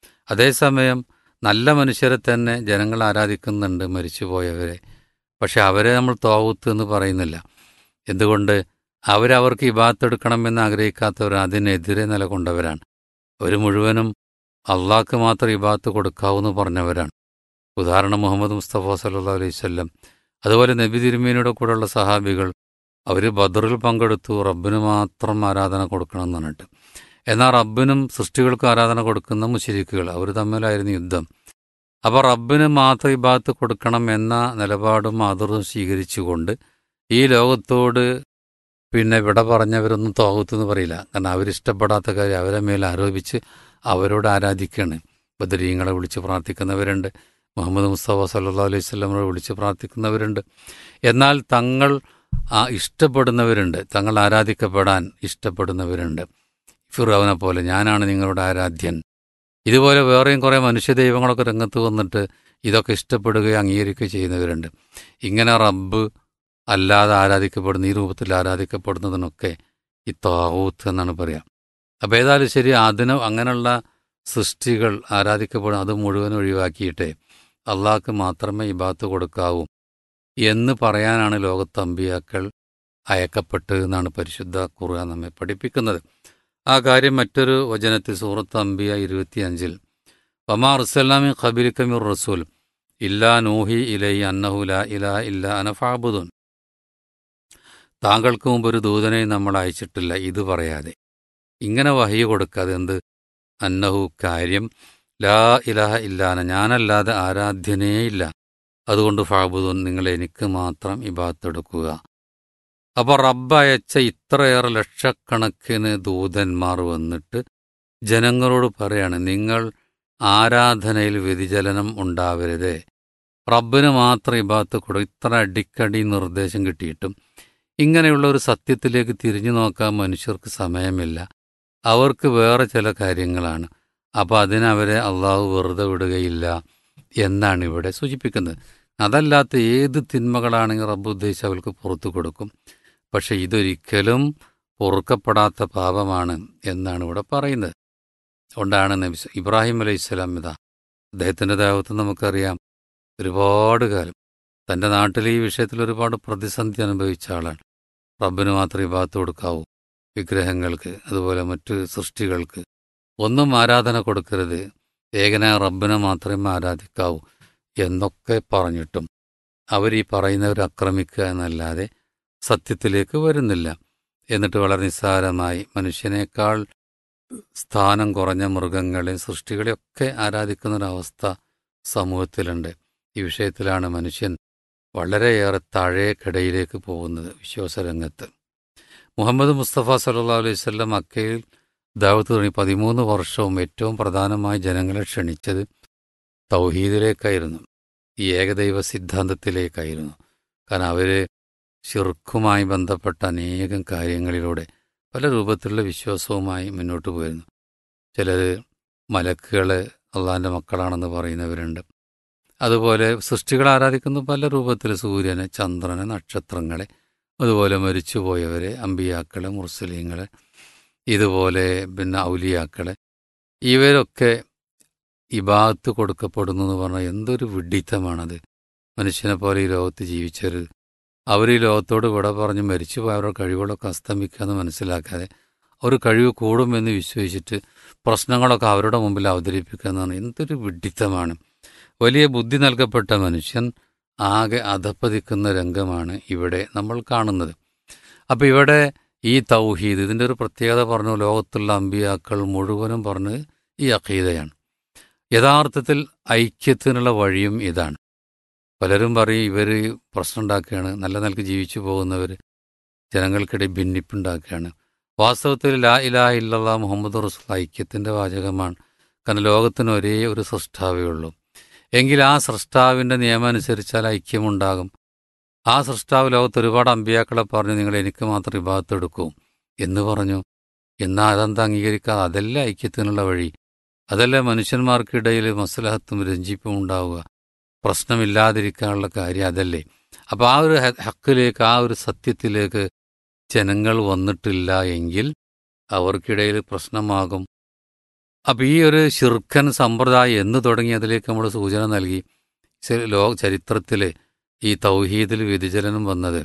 അതേസമയം നല്ല മനുഷ്യരെ തന്നെ ജനങ്ങൾ ആരാധിക്കുന്നുണ്ട്, മരിച്ചുപോയവരെ. പക്ഷെ അവരെ നമ്മൾ താഗൂത്ത് എന്ന് പറയുന്നില്ല. എന്തുകൊണ്ട്? അവരവർക്ക് ഇബാദത്ത് എടുക്കണമെന്ന് ആഗ്രഹിക്കാത്തവർ, അതിനെതിരെ നിലകൊണ്ടവരാണ്. അവർ മുഴുവനും അള്ളാഹ്ക്ക് മാത്രം ഇബാദത്ത് കൊടുക്കാവൂന്ന് പറഞ്ഞവരാണ്. ഉദാഹരണം മുഹമ്മദ് മുസ്തഫ സല്ലല്ലാഹു അലൈഹി വസല്ലം, അതുപോലെ നബി തിരുമേനിയുടെ കൂടെയുള്ള സഹാബികൾ, അവർ ബദറിൽ പങ്കെടുത്തു, റബ്ബിന് മാത്രം ആരാധന കൊടുക്കണം എന്ന് പറഞ്ഞിട്ട്. എന്നാൽ റബ്ബിനും സൃഷ്ടികൾക്കും ആരാധന കൊടുക്കുന്ന മുശ്രിക്കുകൾ, അവർ തമ്മിലായിരുന്നു യുദ്ധം. അപ്പോൾ റബ്ബിന് മാത്രം ഇബാദത്ത് കൊടുക്കണം എന്ന നിലപാടും ആദർശവും സ്വീകരിച്ചുകൊണ്ട് ഈ ലോകത്തോട് പിന്നെ വിട പറഞ്ഞവരൊന്നും താഗൂത്തെന്ന് പറയില്ല. കാരണം അവരിഷ്ടപ്പെടാത്ത കാര്യം അവരെ മേൽ ആരോപിച്ച് അവരോട് ആരാധിക്കുകയാണ്. ബദരീങ്ങളെ വിളിച്ച് പ്രാർത്ഥിക്കുന്നവരുണ്ട്, മുഹമ്മദ് മുസ്തഫ സല്ലല്ലാഹു അലൈഹി വസല്ലമയെ വിളിച്ച് പ്രാർത്ഥിക്കുന്നവരുണ്ട്. എന്നാൽ തങ്ങൾ ആ ഇഷ്ടപ്പെടുന്നവരുണ്ട്, തങ്ങൾ ആരാധിക്കപ്പെടാൻ ഇഷ്ടപ്പെടുന്നവരുണ്ട്. ഫിർഔനെ പോലെ ഞാനാണ് നിങ്ങളുടെ ആരാധ്യൻ. ഇതുപോലെ വേറെയും കുറേ മനുഷ്യദൈവങ്ങളൊക്കെ രംഗത്ത് വന്നിട്ട് ഇതൊക്കെ ഇഷ്ടപ്പെടുകയോ അംഗീകരിക്കുകയോ ചെയ്യുന്നവരുണ്ട്. ഇങ്ങനെ റബ്ബ് അല്ലാതെ ആരാധിക്കപ്പെടുന്ന, ഈ രൂപത്തിൽ ആരാധിക്കപ്പെടുന്നതിനൊക്കെ ഈ താഗൂത്ത് എന്നാണ് പറയുക. അപ്പോൾ ഏതായാലും ശരി, അതിന് അങ്ങനെയുള്ള സൃഷ്ടികൾ ആരാധിക്കപ്പെടും, അത് മുഴുവൻ ഒഴിവാക്കിയിട്ട് അള്ളാഹ്ക്ക് മാത്രമേ ഇബാദത്ത് കൊടുക്കാവൂ എന്ന് പറയാനാണ് ലോകത്ത് അമ്പിയാക്കൾ അയക്കപ്പെട്ടത് എന്നാണ് പരിശുദ്ധ ഖുർആൻ നമ്മെ പഠിപ്പിക്കുന്നത്. ആ കാര്യം മറ്റൊരു വചനത്തിൽ സൂറത്ത് അംബിയ ഇരുപത്തിയഞ്ചിൽ, വമാ അർസൽനാ മിൻ ഖബലിക മിർ റസൂൽ ഇല്ലാ നൂഹി ഇലൈഹി അന്നഹു ലാ ഇലാഹ ഇല്ലാ അന ഫഅ്ബുദൂൻ, താങ്കൾക്ക് മുമ്പ് ഒരു ദൂതനെയും നമ്മൾ അയച്ചിട്ടില്ല ഇത് പറയാതെ, ഇങ്ങനെ വഹി കൊടുക്കാതെ. എന്ത്? അന്നഹു, കാര്യം, ലാ ഇലാഹ ഇല്ലാന, ഞാനല്ലാതെ ആരാധ്യനേയില്ല, അതുകൊണ്ട് ഫഅ്ബുദൂൻ, നിങ്ങൾ എനിക്ക് മാത്രം ഇബാദത്ത് എടുക്കുക. അപ്പോൾ റബ്ബ് അയച്ച ഇത്രയേറെ ലക്ഷക്കണക്കിന് ദൂതന്മാർ വന്നിട്ട് ജനങ്ങളോട് പറയാണ്, നിങ്ങൾ ആരാധനയിൽ വ്യതിചലനം ഉണ്ടാവരുത്, റബ്ബിന് മാത്രം ഇബാദത്ത് കൊടുക്കുക. ഇത്ര അടിക്കടി നിർദ്ദേശം കിട്ടിയിട്ടും ഇങ്ങനെയുള്ള ഒരു സത്യത്തിലേക്ക് തിരിഞ്ഞു നോക്കാൻ മനുഷ്യർക്ക് സമയമില്ല. അവർക്ക് വേറെ ചില കാര്യങ്ങളാണ്. അപ്പോൾ അതിനവരെ അള്ളാഹു വെറുതെ വിടുകയില്ല എന്നാണ് ഇവിടെ സൂചിപ്പിക്കുന്നത്. അതല്ലാത്ത ഏത് തിന്മകളാണെങ്കിൽ റബ്ബ് ഉദ്ദേശിച്ച് അവർക്ക് പുറത്തു കൊടുക്കും. പക്ഷെ ഇതൊരിക്കലും പൊറുക്കപ്പെടാത്ത പാപമാണ് എന്നാണ് ഇവിടെ പറയുന്നത്. അതുകൊണ്ടാണ് നബി ഇബ്രാഹിം അലൈഹിസ്സലാം, ഇതാ അദ്ദേഹത്തിൻ്റെ ദൈവത്തെ നമുക്കറിയാം, ഒരുപാട് കാലം തൻ്റെ നാട്ടിൽ ഈ വിഷയത്തിൽ ഒരുപാട് പ്രതിസന്ധി അനുഭവിച്ച ആളാണ്. റബ്ബിന് മാത്രം ഇബാദത്ത് കൊടുക്കാവൂ, വിഗ്രഹങ്ങൾക്ക് അതുപോലെ മറ്റ് സൃഷ്ടികൾക്ക് ഒന്നും ആരാധന കൊടുക്കരുത്, ഏകനായ റബ്ബിനെ മാത്രമേ ആരാധിക്കാവൂ എന്നൊക്കെ പറഞ്ഞിട്ടും അവർ ഈ പറയുന്നവർ ആക്രമിക്കുക എന്നല്ലാതെ സത്യത്തിലേക്ക് വരുന്നില്ല. എന്നിട്ട് വളരെ നിസ്സാരമായി മനുഷ്യനേക്കാൾ സ്ഥാനം കുറഞ്ഞ മൃഗങ്ങളെയും സൃഷ്ടികളെയൊക്കെ ആരാധിക്കുന്നൊരവസ്ഥ സമൂഹത്തിലുണ്ട്. ഈ വിഷയത്തിലാണ് മനുഷ്യൻ വളരെയേറെ താഴേക്കിടയിലേക്ക് പോകുന്നത് വിശ്വാസരംഗത്ത്. മുഹമ്മദ് മുസ്തഫ സല്ലല്ലാഹു അലൈഹി വസല്ലം മക്കയിൽ ദഅവത്ത് തുടങ്ങി പതിമൂന്ന് വർഷവും ഏറ്റവും പ്രധാനമായി ജനങ്ങളെ ക്ഷണിച്ചത് തൗഹീദിലേക്കായിരുന്നു, ഈ ഏകദൈവ സിദ്ധാന്തത്തിലേക്കായിരുന്നു. കാരണം അവർ ശിർക്കുമായി ബന്ധപ്പെട്ട അനേകം കാര്യങ്ങളിലൂടെ പല രൂപത്തിലുള്ള വിശ്വാസവുമായി മുന്നോട്ട് പോയിരുന്നു. ചിലർ മലക്കുകൾ അള്ളാഹിൻ്റെ മക്കളാണെന്ന് പറയുന്നവരുണ്ട്. അതുപോലെ സൃഷ്ടികളെ ആരാധിക്കുന്ന പല രൂപത്തിൽ, സൂര്യനെ, ചന്ദ്രനെ, നക്ഷത്രങ്ങളെ, അതുപോലെ മരിച്ചുപോയവരെ, അമ്പിയാക്കളെ, മുർസലീങ്ങളെ, ഇതുപോലെ പിന്നെ ഔലിയാക്കളെ, ഇവരൊക്കെ ഇബാദത്ത് കൊടുക്കപ്പെടുന്നു എന്ന് പറഞ്ഞാൽ എന്തൊരു വിഡ്ഢിത്തമാണത്. മനുഷ്യനെ പോലെ ഈ ലോകത്ത് ജീവിച്ചവർ അവർ ഈ ലോകത്തോട് വിട പറഞ്ഞ് മരിച്ചുപോയ അവരുടെ കഴിവുകളൊക്കെ അസ്തമിക്കാമെന്ന് മനസ്സിലാക്കാതെ ഒരു കഴിവ് കൂടുമെന്ന് വിശ്വസിച്ചിട്ട് പ്രശ്നങ്ങളൊക്കെ അവരുടെ മുമ്പിൽ അവതരിപ്പിക്കുക എന്നാണ് എന്തൊരു വിഡ്ഢിത്തമാണ്. വലിയ ബുദ്ധി നൽകപ്പെട്ട മനുഷ്യൻ ആകെ അധപ്പതിക്കുന്ന രംഗമാണ് ഇവിടെ നമ്മൾ കാണുന്നത്. അപ്പം ഇവിടെ ഈ തൗഹീദ്, ഇതിൻ്റെ ഒരു പ്രത്യേകത പറഞ്ഞു, ലോകത്തുള്ള അമ്പിയാക്കൾ മുഴുവനും പറഞ്ഞ് ഈ അഖീദയാണ്. യഥാർത്ഥത്തിൽ ഐക്യത്തിനുള്ള വഴിയും ഇതാണ്. പലരും പറയും ഇവർ പ്രശ്നം ഉണ്ടാക്കുകയാണ്, നല്ല നിലക്ക് ജീവിച്ചു പോകുന്നവർ ജനങ്ങൾക്കിടയിൽ ഭിന്നിപ്പുണ്ടാക്കുകയാണ്. വാസ്തവത്തിൽ ലാ ഇലാഹ ഇല്ലല്ലാഹ് മുഹമ്മദ് റസൂൽ ഐക്യത്തിൻ്റെ വാചകമാണ്. കാരണം ലോകത്തിന് ഒരേ ഒരു സൃഷ്ടാവേ ഉള്ളൂ. എങ്കിൽ ആ സൃഷ്ടാവിൻ്റെ നിയമം അനുസരിച്ചാൽ ഐക്യമുണ്ടാകും. ആ സൃഷ്ടാവ് ലോകത്ത് ഒരുപാട് അമ്പിയാക്കളെ പറഞ്ഞു നിങ്ങൾ എനിക്ക് മാത്രം ഇബാദത്ത് എടുക്കൂ എന്ന് പറഞ്ഞു. എന്നാൽ അതെന്താ അംഗീകരിക്കാതെ? അതല്ലേ ഐക്യത്തിനുള്ള വഴി, അതല്ലേ മനുഷ്യന്മാർക്കിടയിൽ മസ്ലഹത്തും രഞ്ജിപ്പും ഉണ്ടാവുക, പ്രശ്നമില്ലാതിരിക്കാനുള്ള കാര്യം അതല്ലേ. അപ്പോൾ ആ ഒരു ഹക്കിലേക്ക്, ആ ഒരു സത്യത്തിലേക്ക് ജനങ്ങൾ വന്നിട്ടില്ല എങ്കിൽ അവർക്കിടയിൽ പ്രശ്നമാകും. അപ്പം ഈ ഒരു ശിർക്കൻ സമ്പ്രദായം എന്ന് തുടങ്ങി അതിലേക്ക് നമ്മൾ സൂചന നൽകി. ലോക ചരിത്രത്തിൽ ഈ തൗഹീദിൽ വ്യതിചലനം വന്നത്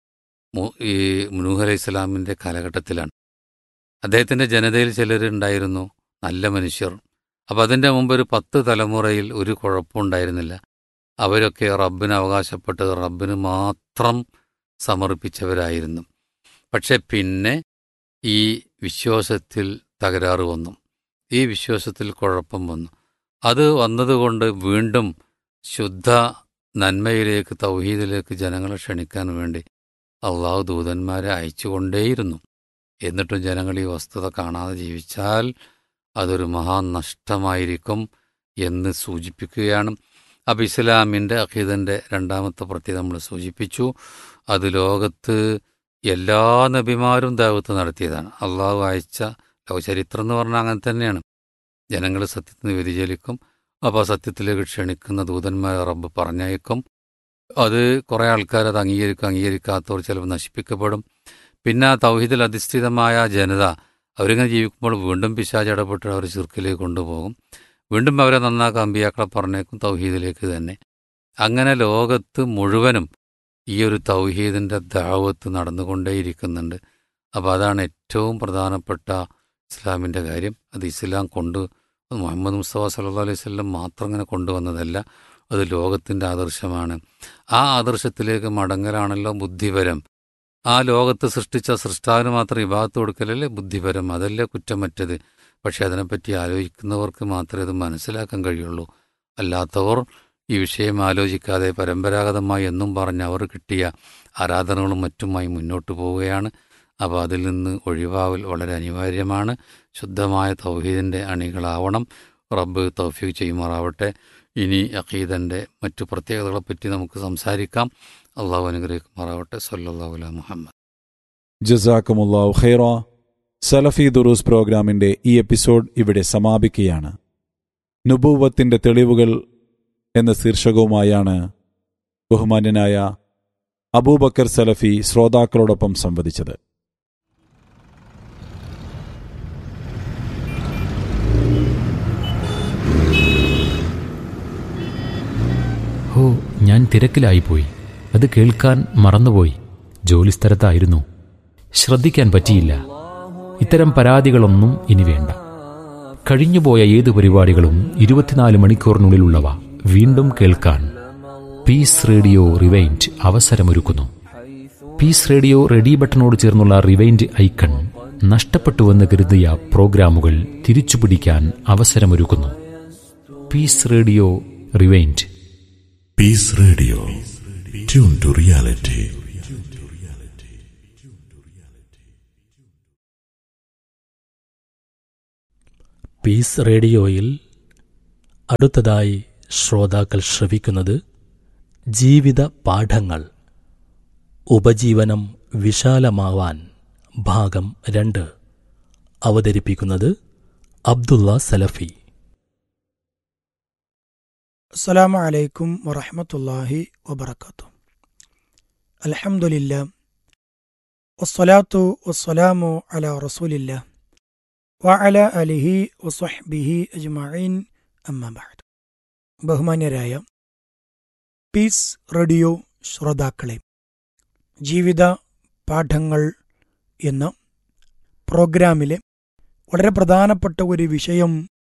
ഈ നൂഹ് അലൈഹി ഇസ്ലാമിൻ്റെ കാലഘട്ടത്തിലാണ്. അദ്ദേഹത്തിൻ്റെ ജനതയിൽ ചിലരുണ്ടായിരുന്നു നല്ല മനുഷ്യർ. അപ്പം അതിൻ്റെ മുമ്പ് ഒരു പത്ത് തലമുറയിൽ ഒരു കുഴപ്പമുണ്ടായിരുന്നില്ല. അവരൊക്കെ റബ്ബിന് അവകാശപ്പെട്ടത് റബ്ബിന് മാത്രം സമർപ്പിച്ചവരായിരുന്നു. പക്ഷെ പിന്നെ ഈ വിശ്വാസത്തിൽ തകരാറ് വന്നു, ഈ വിശ്വാസത്തിൽ കുഴപ്പം വന്നു. അത് വന്നതുകൊണ്ട് വീണ്ടും ശുദ്ധ നന്മയിലേക്ക്, തൗഹീദിലേക്ക് ജനങ്ങളെ ക്ഷണിക്കാൻ വേണ്ടി അള്ളാഹു ദൂതന്മാരെ അയച്ചുകൊണ്ടേയിരുന്നു. എന്നിട്ടും ജനങ്ങൾ ഈ വസ്തുത കാണാതെ ജീവിച്ചാൽ അതൊരു മഹാനഷ്ടമായിരിക്കും എന്ന് സൂചിപ്പിക്കുകയാണ്. അപ്പം ഇസ്ലാമിൻ്റെ അഖീദൻ്റെ രണ്ടാമത്തെ പ്രത്യേകത നമ്മൾ സൂചിപ്പിച്ചു. അത് ലോകത്ത് എല്ലാ നബിമാരും ദഅവത്ത് നടത്തിയതാണ്. അള്ളാഹു അയച്ച ലോകചരിത്രം എന്ന് പറഞ്ഞാൽ അങ്ങനെ തന്നെയാണ്. ജനങ്ങൾ സത്യത്തിൽ നിന്ന് വ്യതിചലിക്കും. അപ്പോൾ സത്യത്തിലേക്ക് ക്ഷണിക്കുന്ന ദൂതന്മാരെ റബ്ബ് പറഞ്ഞയക്കും. അത് കുറേ ആൾക്കാർ അത് അംഗീകരിക്കും, അംഗീകരിക്കാത്തവർ ചിലപ്പോൾ നശിപ്പിക്കപ്പെടും. പിന്നെ തൗഹീദിൽ അധിഷ്ഠിതമായ ജനത അവരിങ്ങനെ ജീവിക്കുമ്പോൾ വീണ്ടും പിശാച് ഇടപെട്ട് അവർ ശിർക്കിലേക്ക് കൊണ്ടുപോകും. വീണ്ടും അവരെ നന്നാക്കാൻ അമ്പിയാക്കളെ പറഞ്ഞേക്കും തൗഹീദിലേക്ക് തന്നെ. അങ്ങനെ ലോകത്ത് മുഴുവനും ഈ ഒരു തൗഹീദിൻ്റെ ദഅവത്ത് നടന്നുകൊണ്ടേയിരിക്കുന്നുണ്ട്. അപ്പോൾ അതാണ് ഏറ്റവും പ്രധാനപ്പെട്ട ഇസ്ലാമിൻ്റെ കാര്യം. അത് ഇസ്ലാം കൊണ്ട് മുഹമ്മദ് മുസ്തഫ സല്ലല്ലാഹു അലൈഹി വസല്ലം മാത്രം ഇങ്ങനെ കൊണ്ടുവന്നതല്ല, അത് ലോകത്തിൻ്റെ ആദർശമാണ്. ആ ആദർശത്തിലേക്ക് മടങ്ങലാണല്ലോ ബുദ്ധിപരം. ആ ലോകത്ത് സൃഷ്ടിച്ച സൃഷ്ടാവിന് മാത്രം ഇബാദത്ത് കൊടുക്കലല്ലേ ബുദ്ധിപരം, അതല്ലേ കുറ്റമറ്റത്. പക്ഷെ അതിനെപ്പറ്റി ആലോചിക്കുന്നവർക്ക് മാത്രമേ അത് മനസ്സിലാക്കാൻ കഴിയുള്ളൂ. അല്ലാത്തവർ ഈ വിഷയം ആലോചിക്കാതെ പരമ്പരാഗതമായി എന്നും പറഞ്ഞ് അവർ കിട്ടിയ ആരാധനകളും മറ്റുമായി മുന്നോട്ട് പോവുകയാണ്. അപ്പോൾ അതിൽ നിന്ന് ഒഴിവാവൽ വളരെ അനിവാര്യമാണ്. ശുദ്ധമായ തൗഹീദിൻ്റെ അണികളാവണം. റബ്ബ് തൗഫീഖ് ചെയ്യുമാറാവട്ടെ. ഇനി അഖീദൻ്റെ മറ്റു പ്രത്യേകതകളെപ്പറ്റി നമുക്ക് സംസാരിക്കാം. അള്ളാഹു അനുഗ്രഹിക്കുമാറാവട്ടെ. സല്ലല്ലാഹു അലാ മുഹമ്മദ്. ജസാക്കുമുല്ലാഹു ഖൈറ. സലഫി ദുറൂസ് പ്രോഗ്രാമിൻ്റെ ഈ എപ്പിസോഡ് ഇവിടെ സമാപിക്കുകയാണ്. നുബുവത്തിൻ്റെ തെളിവുകൾ എന്ന ശീർഷകവുമായാണ് ബഹുമാന്യനായ അബൂബക്കർ സലഫി ശ്രോതാക്കളോടൊപ്പം സംവദിച്ചത്. ഹോ, ഞാൻ തിരക്കിലായിപ്പോയി. അത് കേൾക്കാൻ മറന്നുപോയി. ജോലിസ്ഥലത്തായിരുന്നു, ശ്രദ്ധിക്കാൻ പറ്റിയില്ല. ഇത്തരം പരാതികളൊന്നും ഇനി വേണ്ട. കഴിഞ്ഞുപോയ ഏത് പരിപാടികളും ഇരുപത്തിനാല് മണിക്കൂറിനുള്ളിലുള്ളവ വീണ്ടും കേൾക്കാൻ piece radio rewind അവസരമൊരുക്കുന്നു. Piece radio ready ബട്ടണോട് ചേർന്നുള്ള റിവൈൻഡ് ഐക്കൺ നഷ്ടപ്പെട്ടുവെന്ന് കരുതിയ പ്രോഗ്രാമുകൾ തിരിച്ചുപിടിക്കാൻ അവസരമൊരുക്കുന്നു. Piece radio rewind. Peace Radio. Tune to reality. Piece റേഡിയോയിൽ അടുത്തതായി ശ്രോതാക്കൾ ശ്രവിക്കുന്നത് ജീവിത പാഠങ്ങൾ, ഉപജീവനം വിശാലമാവാൻ ഭാഗം രണ്ട്. അവതരിപ്പിക്കുന്നത് അബ്ദുള്ള സലഫി. അസ്സലാമു അലൈക്കും വറഹ്മത്തുള്ളാഹി വബറകാതുഹു. അൽഹംദുലില്ലാ വസ്സലാത്തു വസ്സലാമു അലാ റസൂലില്ലാ വഅലാ ആലിഹി വസ്വഹ്ബിഹി അജ്മഈൻ, അമ്മാ ബഅദ്. ബഹുമാന്യരായ പീസ് റേഡിയോ ശ്രോതാക്കളെ, ജീവിത പാഠങ്ങൾ എന്ന പ്രോഗ്രാമിലെ വളരെ പ്രധാനപ്പെട്ട ഒരു വിഷയം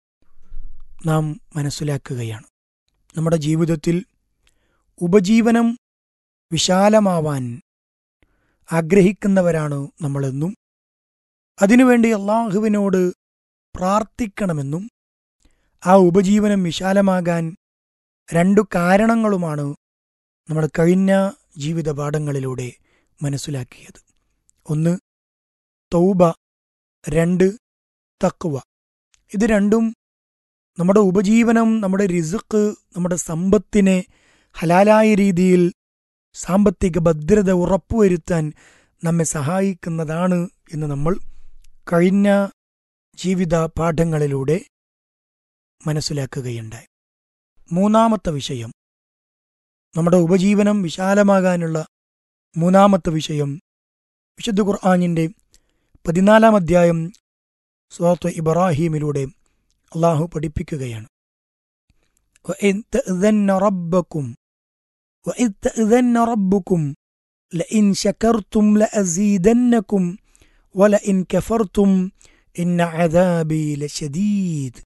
നാം മനസ്സിലാക്കുകയാണ്. നമ്മുടെ ജീവിതത്തിൽ ഉപജീവനം വിശാലമാവാൻ ആഗ്രഹിക്കുന്നവരാണ് നമ്മളെന്നും അതിനുവേണ്ടി അള്ളാഹുവിനോട് പ്രാർത്ഥിക്കണമെന്നും ആ ഉപജീവനം വിശാലമാകാൻ രണ്ടു കാരണങ്ങളുമാണ് നമ്മൾ കഴിഞ്ഞ ജീവിത പാഠങ്ങളിലൂടെ മനസ്സിലാക്കിയത്. ഒന്ന് തൗബ, രണ്ട് തഖ്വ. ഇത് രണ്ടും നമ്മുടെ ഉപജീവനം, നമ്മുടെ റിസ്ക്, നമ്മുടെ സമ്പത്തിനെ ഹലാലായ രീതിയിൽ സാമ്പത്തിക ഭദ്രത ഉറപ്പുവരുത്താൻ നമ്മെ സഹായിക്കുന്നതാണ് എന്ന് നമ്മൾ കഴിഞ്ഞ ജീവിത പാഠങ്ങളിലൂടെ മനസ്സിലാക്കുകയുണ്ടായി. മൂന്നാമത്തെ വിഷയം, നമ്മുടെ ഉപജീവനം വിശാലമാകാനുള്ള മൂന്നാമത്തെ വിഷയം, വിശുദ്ധ ഖുർആനിൻ്റെ പതിനാലാം അധ്യായം സൂറത്ത് ഇബ്രാഹീമിലൂടെ അള്ളാഹു പഠിപ്പിക്കുകയാണ്. وَإِذْ تَأْذَنَّ رَبَّكُمْ وَإِذْ تَأْذَنَّ رَبُّكُمْ لَئِنْ شَكَرْتُمْ لَأَزِيدَنَّكُمْ وَلَئِنْ كَفَرْتُمْ إِنَّ عَذَابِي لَشَدِيدٌ.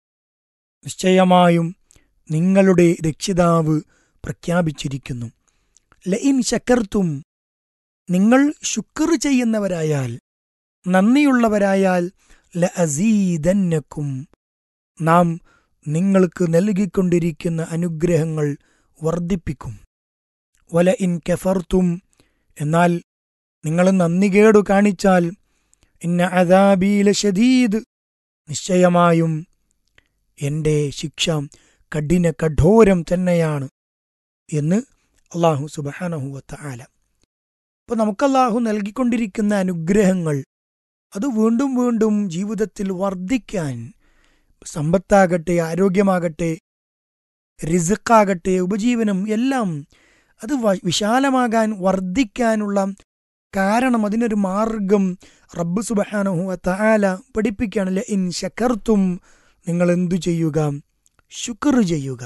നിശ്ചയമായും നിങ്ങളുടെ രക്ഷിതാവ് പ്രഖ്യാപിച്ചിരിക്കുന്നു. ലഇൻ ശക്കർത്തും, നിങ്ങൾ ശുക്ർ ചെയ്യുന്നവരായാൽ, നന്ദിയുള്ളവരായാൽ, ലഅസീദന്നക്കും, നാം നിങ്ങൾക്ക് നൽകിക്കൊണ്ടിരിക്കുന്ന അനുഗ്രഹങ്ങൾ വർദ്ധിപ്പിക്കും. വല ഇൻ കഫർത്തും, എന്നാൽ നിങ്ങൾ നന്ദികേടു കാണിച്ചാൽ, ഇന്ന അദാബീ ലശദീദ്, നിശ്ചയമായും എൻ്റെ ശിക്ഷ കഠിന കഠോരം തന്നെയാണ് എന്ന് അള്ളാഹു സുബ്ഹാനഹു വതആല. അപ്പോൾ നമുക്ക് അള്ളാഹു നൽകിക്കൊണ്ടിരിക്കുന്ന അനുഗ്രഹങ്ങൾ അത് വീണ്ടും വീണ്ടും ജീവിതത്തിൽ വർദ്ധിക്കാൻ, സമ്പത്താകട്ടെ, ആരോഗ്യമാകട്ടെ, റിസ്ക്കാകട്ടെ, ഉപജീവനം എല്ലാം അത് വിശാലമാകാൻ, വർദ്ധിക്കാനുള്ള കാരണം, അതിനൊരു മാർഗം റബ്ബ് സുബ്ഹാനഹു വതആല പഠിപ്പിക്കുകയാണ്. ലഇൻ ശകർത്തും, നിങ്ങൾ എന്തു ചെയ്യുക? ശുക്ർ ചെയ്യുക,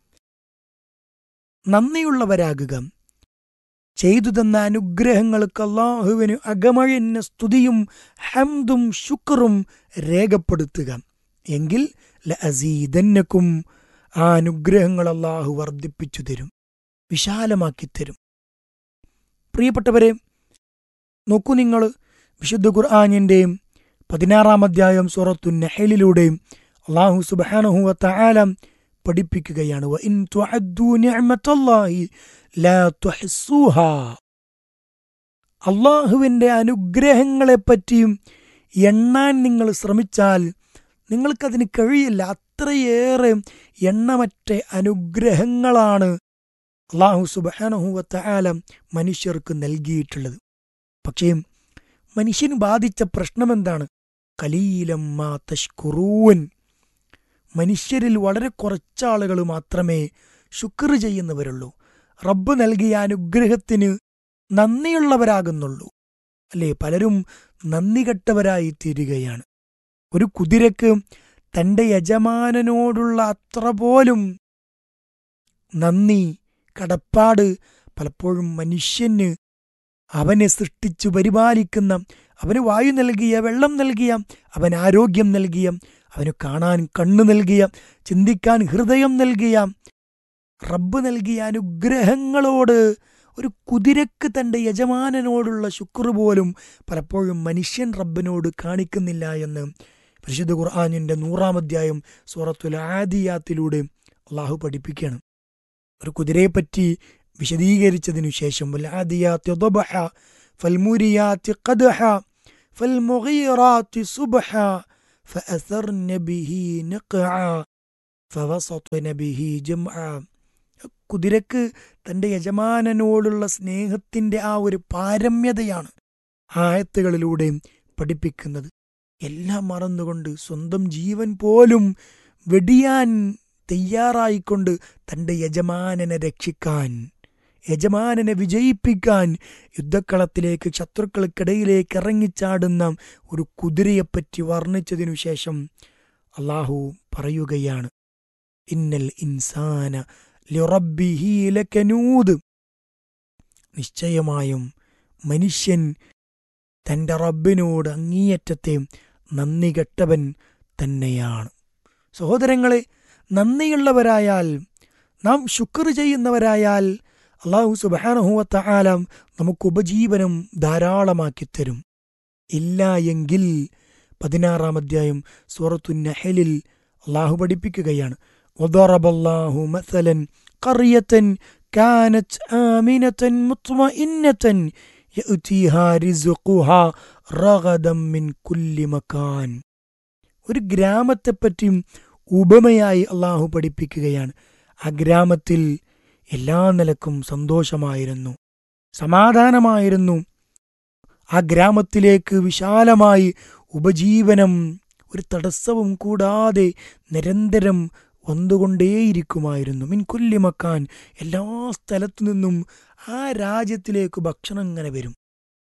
നന്ദിയുള്ളവരാകുക. ചെയ്തു തന്ന അനുഗ്രഹങ്ങൾക്ക് അല്ലാഹുവിന് അകമഴിഞ്ഞ സ്തുതിയും ഹംദും ശുക്റും രേഖപ്പെടുത്തുക. എങ്കിൽ ലഅസീദന്നക്കും, ആ അനുഗ്രഹങ്ങൾ അല്ലാഹു വർദ്ധിപ്പിച്ചു തരും, വിശാലമാക്കി തരും. പ്രിയപ്പെട്ടവരെ, നോക്കൂ, നിങ്ങൾ വിശുദ്ധ ഖുർആനിൻ്റെ പതിനാറാം അധ്യായം സൂറത്തു നഹലിലൂടെയും അല്ലാഹു സുബ്ഹാനഹു വതആല പഠിപ്പിക്കുകയാണ്. വഇൻ തുഅദ്ദൂ നിഅമത്തല്ലാഹി ലാ തുഹ്സുഹാ. അല്ലാഹുവിൻ്റെ അനുഗ്രഹങ്ങളെപ്പറ്റിയും എണ്ണാൻ നിങ്ങൾ ശ്രമിച്ചാൽ നിങ്ങൾക്കതിന് കഴിയില്ല. അത്രയേറെ എണ്ണമറ്റ അനുഗ്രഹങ്ങളാണ് അല്ലാഹു സുബ്ഹാനഹു വതആല മനുഷ്യർക്ക് നൽകിയിട്ടുള്ളത്. പക്ഷേ മനുഷ്യന് ബാധിച്ച പ്രശ്നമെന്താണ്? ഖലീലം മാ തശ്കുറൂൻ. മനുഷ്യരിൽ വളരെ കുറച്ചാളുകൾ മാത്രമേ ശുക്ർ ചെയ്യുന്നവരുള്ളൂ, റബ്ബ് നൽകിയ അനുഗ്രഹത്തിന് നന്ദിയുള്ളവരാകുന്നുള്ളൂ. അല്ലേ? പലരും നന്ദി കെട്ടവരായി തീരുകയാണ്. ഒരു കുതിരക്ക് തൻ്റെ യജമാനനോടുള്ള അത്ര പോലും നന്ദി, കടപ്പാട് പലപ്പോഴും മനുഷ്യന്, അവനെ സൃഷ്ടിച്ചു പരിപാലിക്കുന്ന, അവന് വായു നൽകിയ, വെള്ളം നൽകിയ, അവൻ ആരോഗ്യം നൽകിയ, അവന് കാണാൻ കണ്ണു നൽകിയ, ചിന്തിക്കാൻ ഹൃദയം നൽകിയ റബ്ബ് നൽകിയ അനുഗ്രഹങ്ങളോട് ഒരു കുതിരക്ക് തൻ്റെ യജമാനനോടുള്ള ശുക്ർ പോലും പലപ്പോഴും മനുഷ്യൻ റബ്ബിനോട് കാണിക്കുന്നില്ല എന്ന് പരിശുദ്ധ ഖുർആനിൻ്റെ നൂറാം അധ്യായം സൂറത്തുൽ ആദിയാത്തിലൂടെ അള്ളാഹു പഠിപ്പിക്കുകയാണ്. ഒരു കുതിരയെപ്പറ്റി വിശദീകരിച്ചതിനു ശേഷം വൽആദിയാത്തി ദബഹ ഫൽമുരിയാത്തി ഖദ്ഹ ഫൽമുഗീറാത്തി സുബ്ഹ فأثرن به نقعا فوسطن به جمعا. കുതിരക്ക് തൻ്റെ യജമാനനോടുള്ള സ്നേഹത്തിൻ്റെ ആ ഒരു പാരമ്യതയാണ് ആയത്തുകളിലൂടെ പഠിപ്പിക്കുന്നത്. എല്ലാം മറന്നുകൊണ്ട് സ്വന്തം ജീവൻ പോലും വെടിയാൻ തയ്യാറായിക്കൊണ്ട് തൻ്റെ യജമാനനെ രക്ഷിക്കാൻ, യജമാനനെ വിജയിപ്പിക്കാൻ യുദ്ധക്കളത്തിലേക്ക് ശത്രുക്കൾക്കിടയിലേക്ക് ഇറങ്ങിച്ചാടുന്ന ഒരു കുതിരയെപ്പറ്റി വർണ്ണിച്ചതിനു ശേഷം അള്ളാഹു പറയുകയാണ്, ഇന്നൽ ഇൻസാന ലിറബ്ബിഹി ലകനൂദ്. നിശ്ചയമായും മനുഷ്യൻ തൻ്റെ റബ്ബിനോട് അങ്ങേയറ്റത്തെ നന്ദി കെട്ടവൻ തന്നെയാണ്. സഹോദരങ്ങളെ, നന്ദിയുള്ളവരായാൽ, നാം ശുക്ർ ചെയ്യുന്നവരായാൽ അല്ലാഹു സുബ്ഹാനഹു വ തആല നമുക്ക് ഉപജീവനം ധാരാളമാക്കി തരും. ഇല്ല എങ്കിൽ പതിനാറാം അധ്യായം സൂറത്തുൻ നഹലിൽ അല്ലാഹു പഠിപ്പിക്കുകയാണ്, വദറബല്ലാഹു മസലൻ ഖറിയതൻ കാനത് ആമിനതൻ മുത്മഇന്നതൻ യഅതിഹാ റിസ്ഖുഹാ റഗദൻ മിൻ കുല്ലി മകാൻ. ഒരു ഗ്രാമത്തെപ്പറ്റി ഉപമയായി അള്ളാഹു പഠിപ്പിക്കുകയാണ്. ആ ഗ്രാമത്തിൽ എല്ലാ നിലക്കും സന്തോഷമായിരുന്നു, സമാധാനമായിരുന്നു. ആ ഗ്രാമത്തിലേക്ക് വിശാലമായി ഉപജീവനം ഒരു തടസ്സവും കൂടാതെ നിരന്തരം വന്നുകൊണ്ടേയിരിക്കുമായിരുന്നു. മിൻ കുല്ലി മക്കാൻ, എല്ലാ സ്ഥലത്തു നിന്നും ആ രാജ്യത്തിലേക്ക് ഭക്ഷണം ഇങ്ങനെ വരും.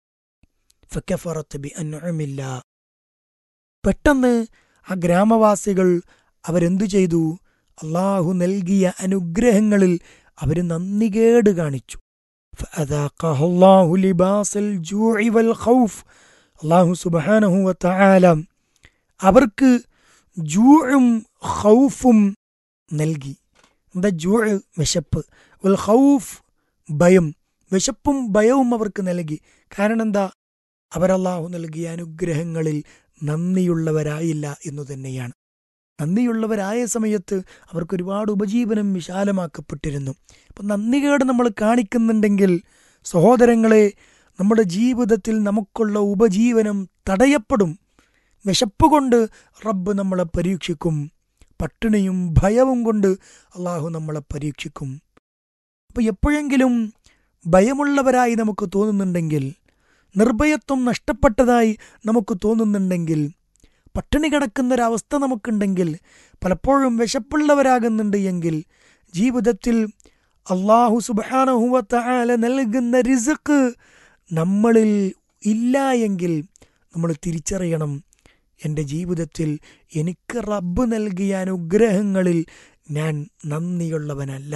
ഫകഫറത് ബിഅൻഉമില്ലാ. പെട്ടെന്ന് ആ ഗ്രാമവാസികൾ അവരെന്തു ചെയ്തു? അള്ളാഹു നൽകിയ അനുഗ്രഹങ്ങളിൽ അവർ നന്ദികേട് കാണിച്ചു. ഫഅദാഖഹുല്ലാഹു ലിബാസൽ ജൂഇ വൽ ഖൗഫ്. അല്ലാഹു സുബ്ഹാനഹു വ തആല അവർക്ക് ജൂഉം ഖൗഫും നൽകി. എന്താ ജൂഅ്? വിശപ്പ്. വൽ ഖൗഫ് ഭയം. വിശപ്പും ഭയവും അവർക്ക് നൽകി. കാരണം എന്താ? അവരല്ലാഹു നൽകിയ അനുഗ്രഹങ്ങളിൽ നന്ദിയുള്ളവരായില്ല എന്നു തന്നെയാണ്. നന്ദിയുള്ളവരായ സമയത്ത് അവർക്ക് ഒരുപാട് ഉപജീവനം വിശാലമാക്കപ്പെട്ടിരുന്നു. അപ്പം നന്ദികേട് നമ്മൾ കാണിക്കുന്നുണ്ടെങ്കിൽ സഹോദരങ്ങളെ, നമ്മുടെ ജീവിതത്തിൽ നമുക്കുള്ള ഉപജീവനം തടയപ്പെടും. വിശപ്പ് കൊണ്ട് റബ്ബ് നമ്മളെ പരീക്ഷിക്കും. പട്ടിണിയും ഭയവും കൊണ്ട് അള്ളാഹു നമ്മളെ പരീക്ഷിക്കും. അപ്പം എപ്പോഴെങ്കിലും ഭയമുള്ളവരായി നമുക്ക് തോന്നുന്നുണ്ടെങ്കിൽ, നിർഭയത്വം നഷ്ടപ്പെട്ടതായി നമുക്ക് തോന്നുന്നുണ്ടെങ്കിൽ, പട്ടിണി കിടക്കുന്നൊരവസ്ഥ നമുക്കുണ്ടെങ്കിൽ, പലപ്പോഴും വിശപ്പുള്ളവരാകുന്നുണ്ട് എങ്കിൽ, ജീവിതത്തിൽ അല്ലാഹു സുബ്ഹാനഹു വ തആല നൽകുന്ന റിസ്ക് നമ്മളിൽ ഇല്ല എങ്കിൽ നമ്മൾ തിരിച്ചറിയണം, എൻ്റെ ജീവിതത്തിൽ എനിക്ക് റബ്ബ് നൽകിയ അനുഗ്രഹങ്ങളിൽ ഞാൻ നന്ദിയുള്ളവനല്ല.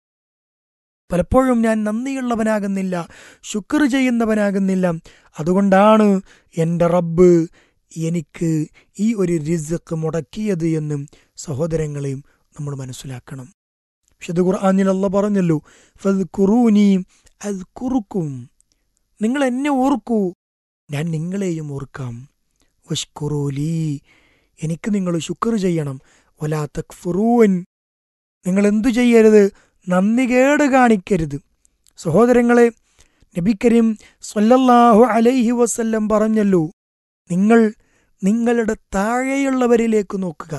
പലപ്പോഴും ഞാൻ നന്ദിയുള്ളവനാകുന്നില്ല, ശുക്ർ ചെയ്യുന്നവനാകുന്നില്ല. അതുകൊണ്ടാണ് എൻ്റെ റബ്ബ് എനിക്ക് ഈ ഒരു റിസ്ക് മുടക്കിയത് എന്ന് സഹോദരങ്ങളെയും നമ്മൾ മനസ്സിലാക്കണം. വിശുദ്ധ ഖുർആനിൽ അല്ലാഹു പറഞ്ഞല്ലോ, ഫദ്കുറൂനി അദ്കുറുക്കും. നിങ്ങൾ എന്നെ ഓർക്കൂ, ഞാൻ നിങ്ങളെയും ഓർക്കാം. വഷ്കുറൂലി, എനിക്ക് നിങ്ങൾ ശുക്ർ ചെയ്യണം. വലാ തക്ഫുറൂൻ, നിങ്ങൾ എന്തു ചെയ്യരുത്? നന്ദികേട് കാണിക്കരുത്. സഹോദരങ്ങളെ, നബി കരീം സ്വല്ലല്ലാഹു അലൈഹി വസല്ലം പറഞ്ഞല്ലോ, നിങ്ങൾ നിങ്ങളുടെ താഴെയുള്ളവരിലേക്ക് നോക്കുക,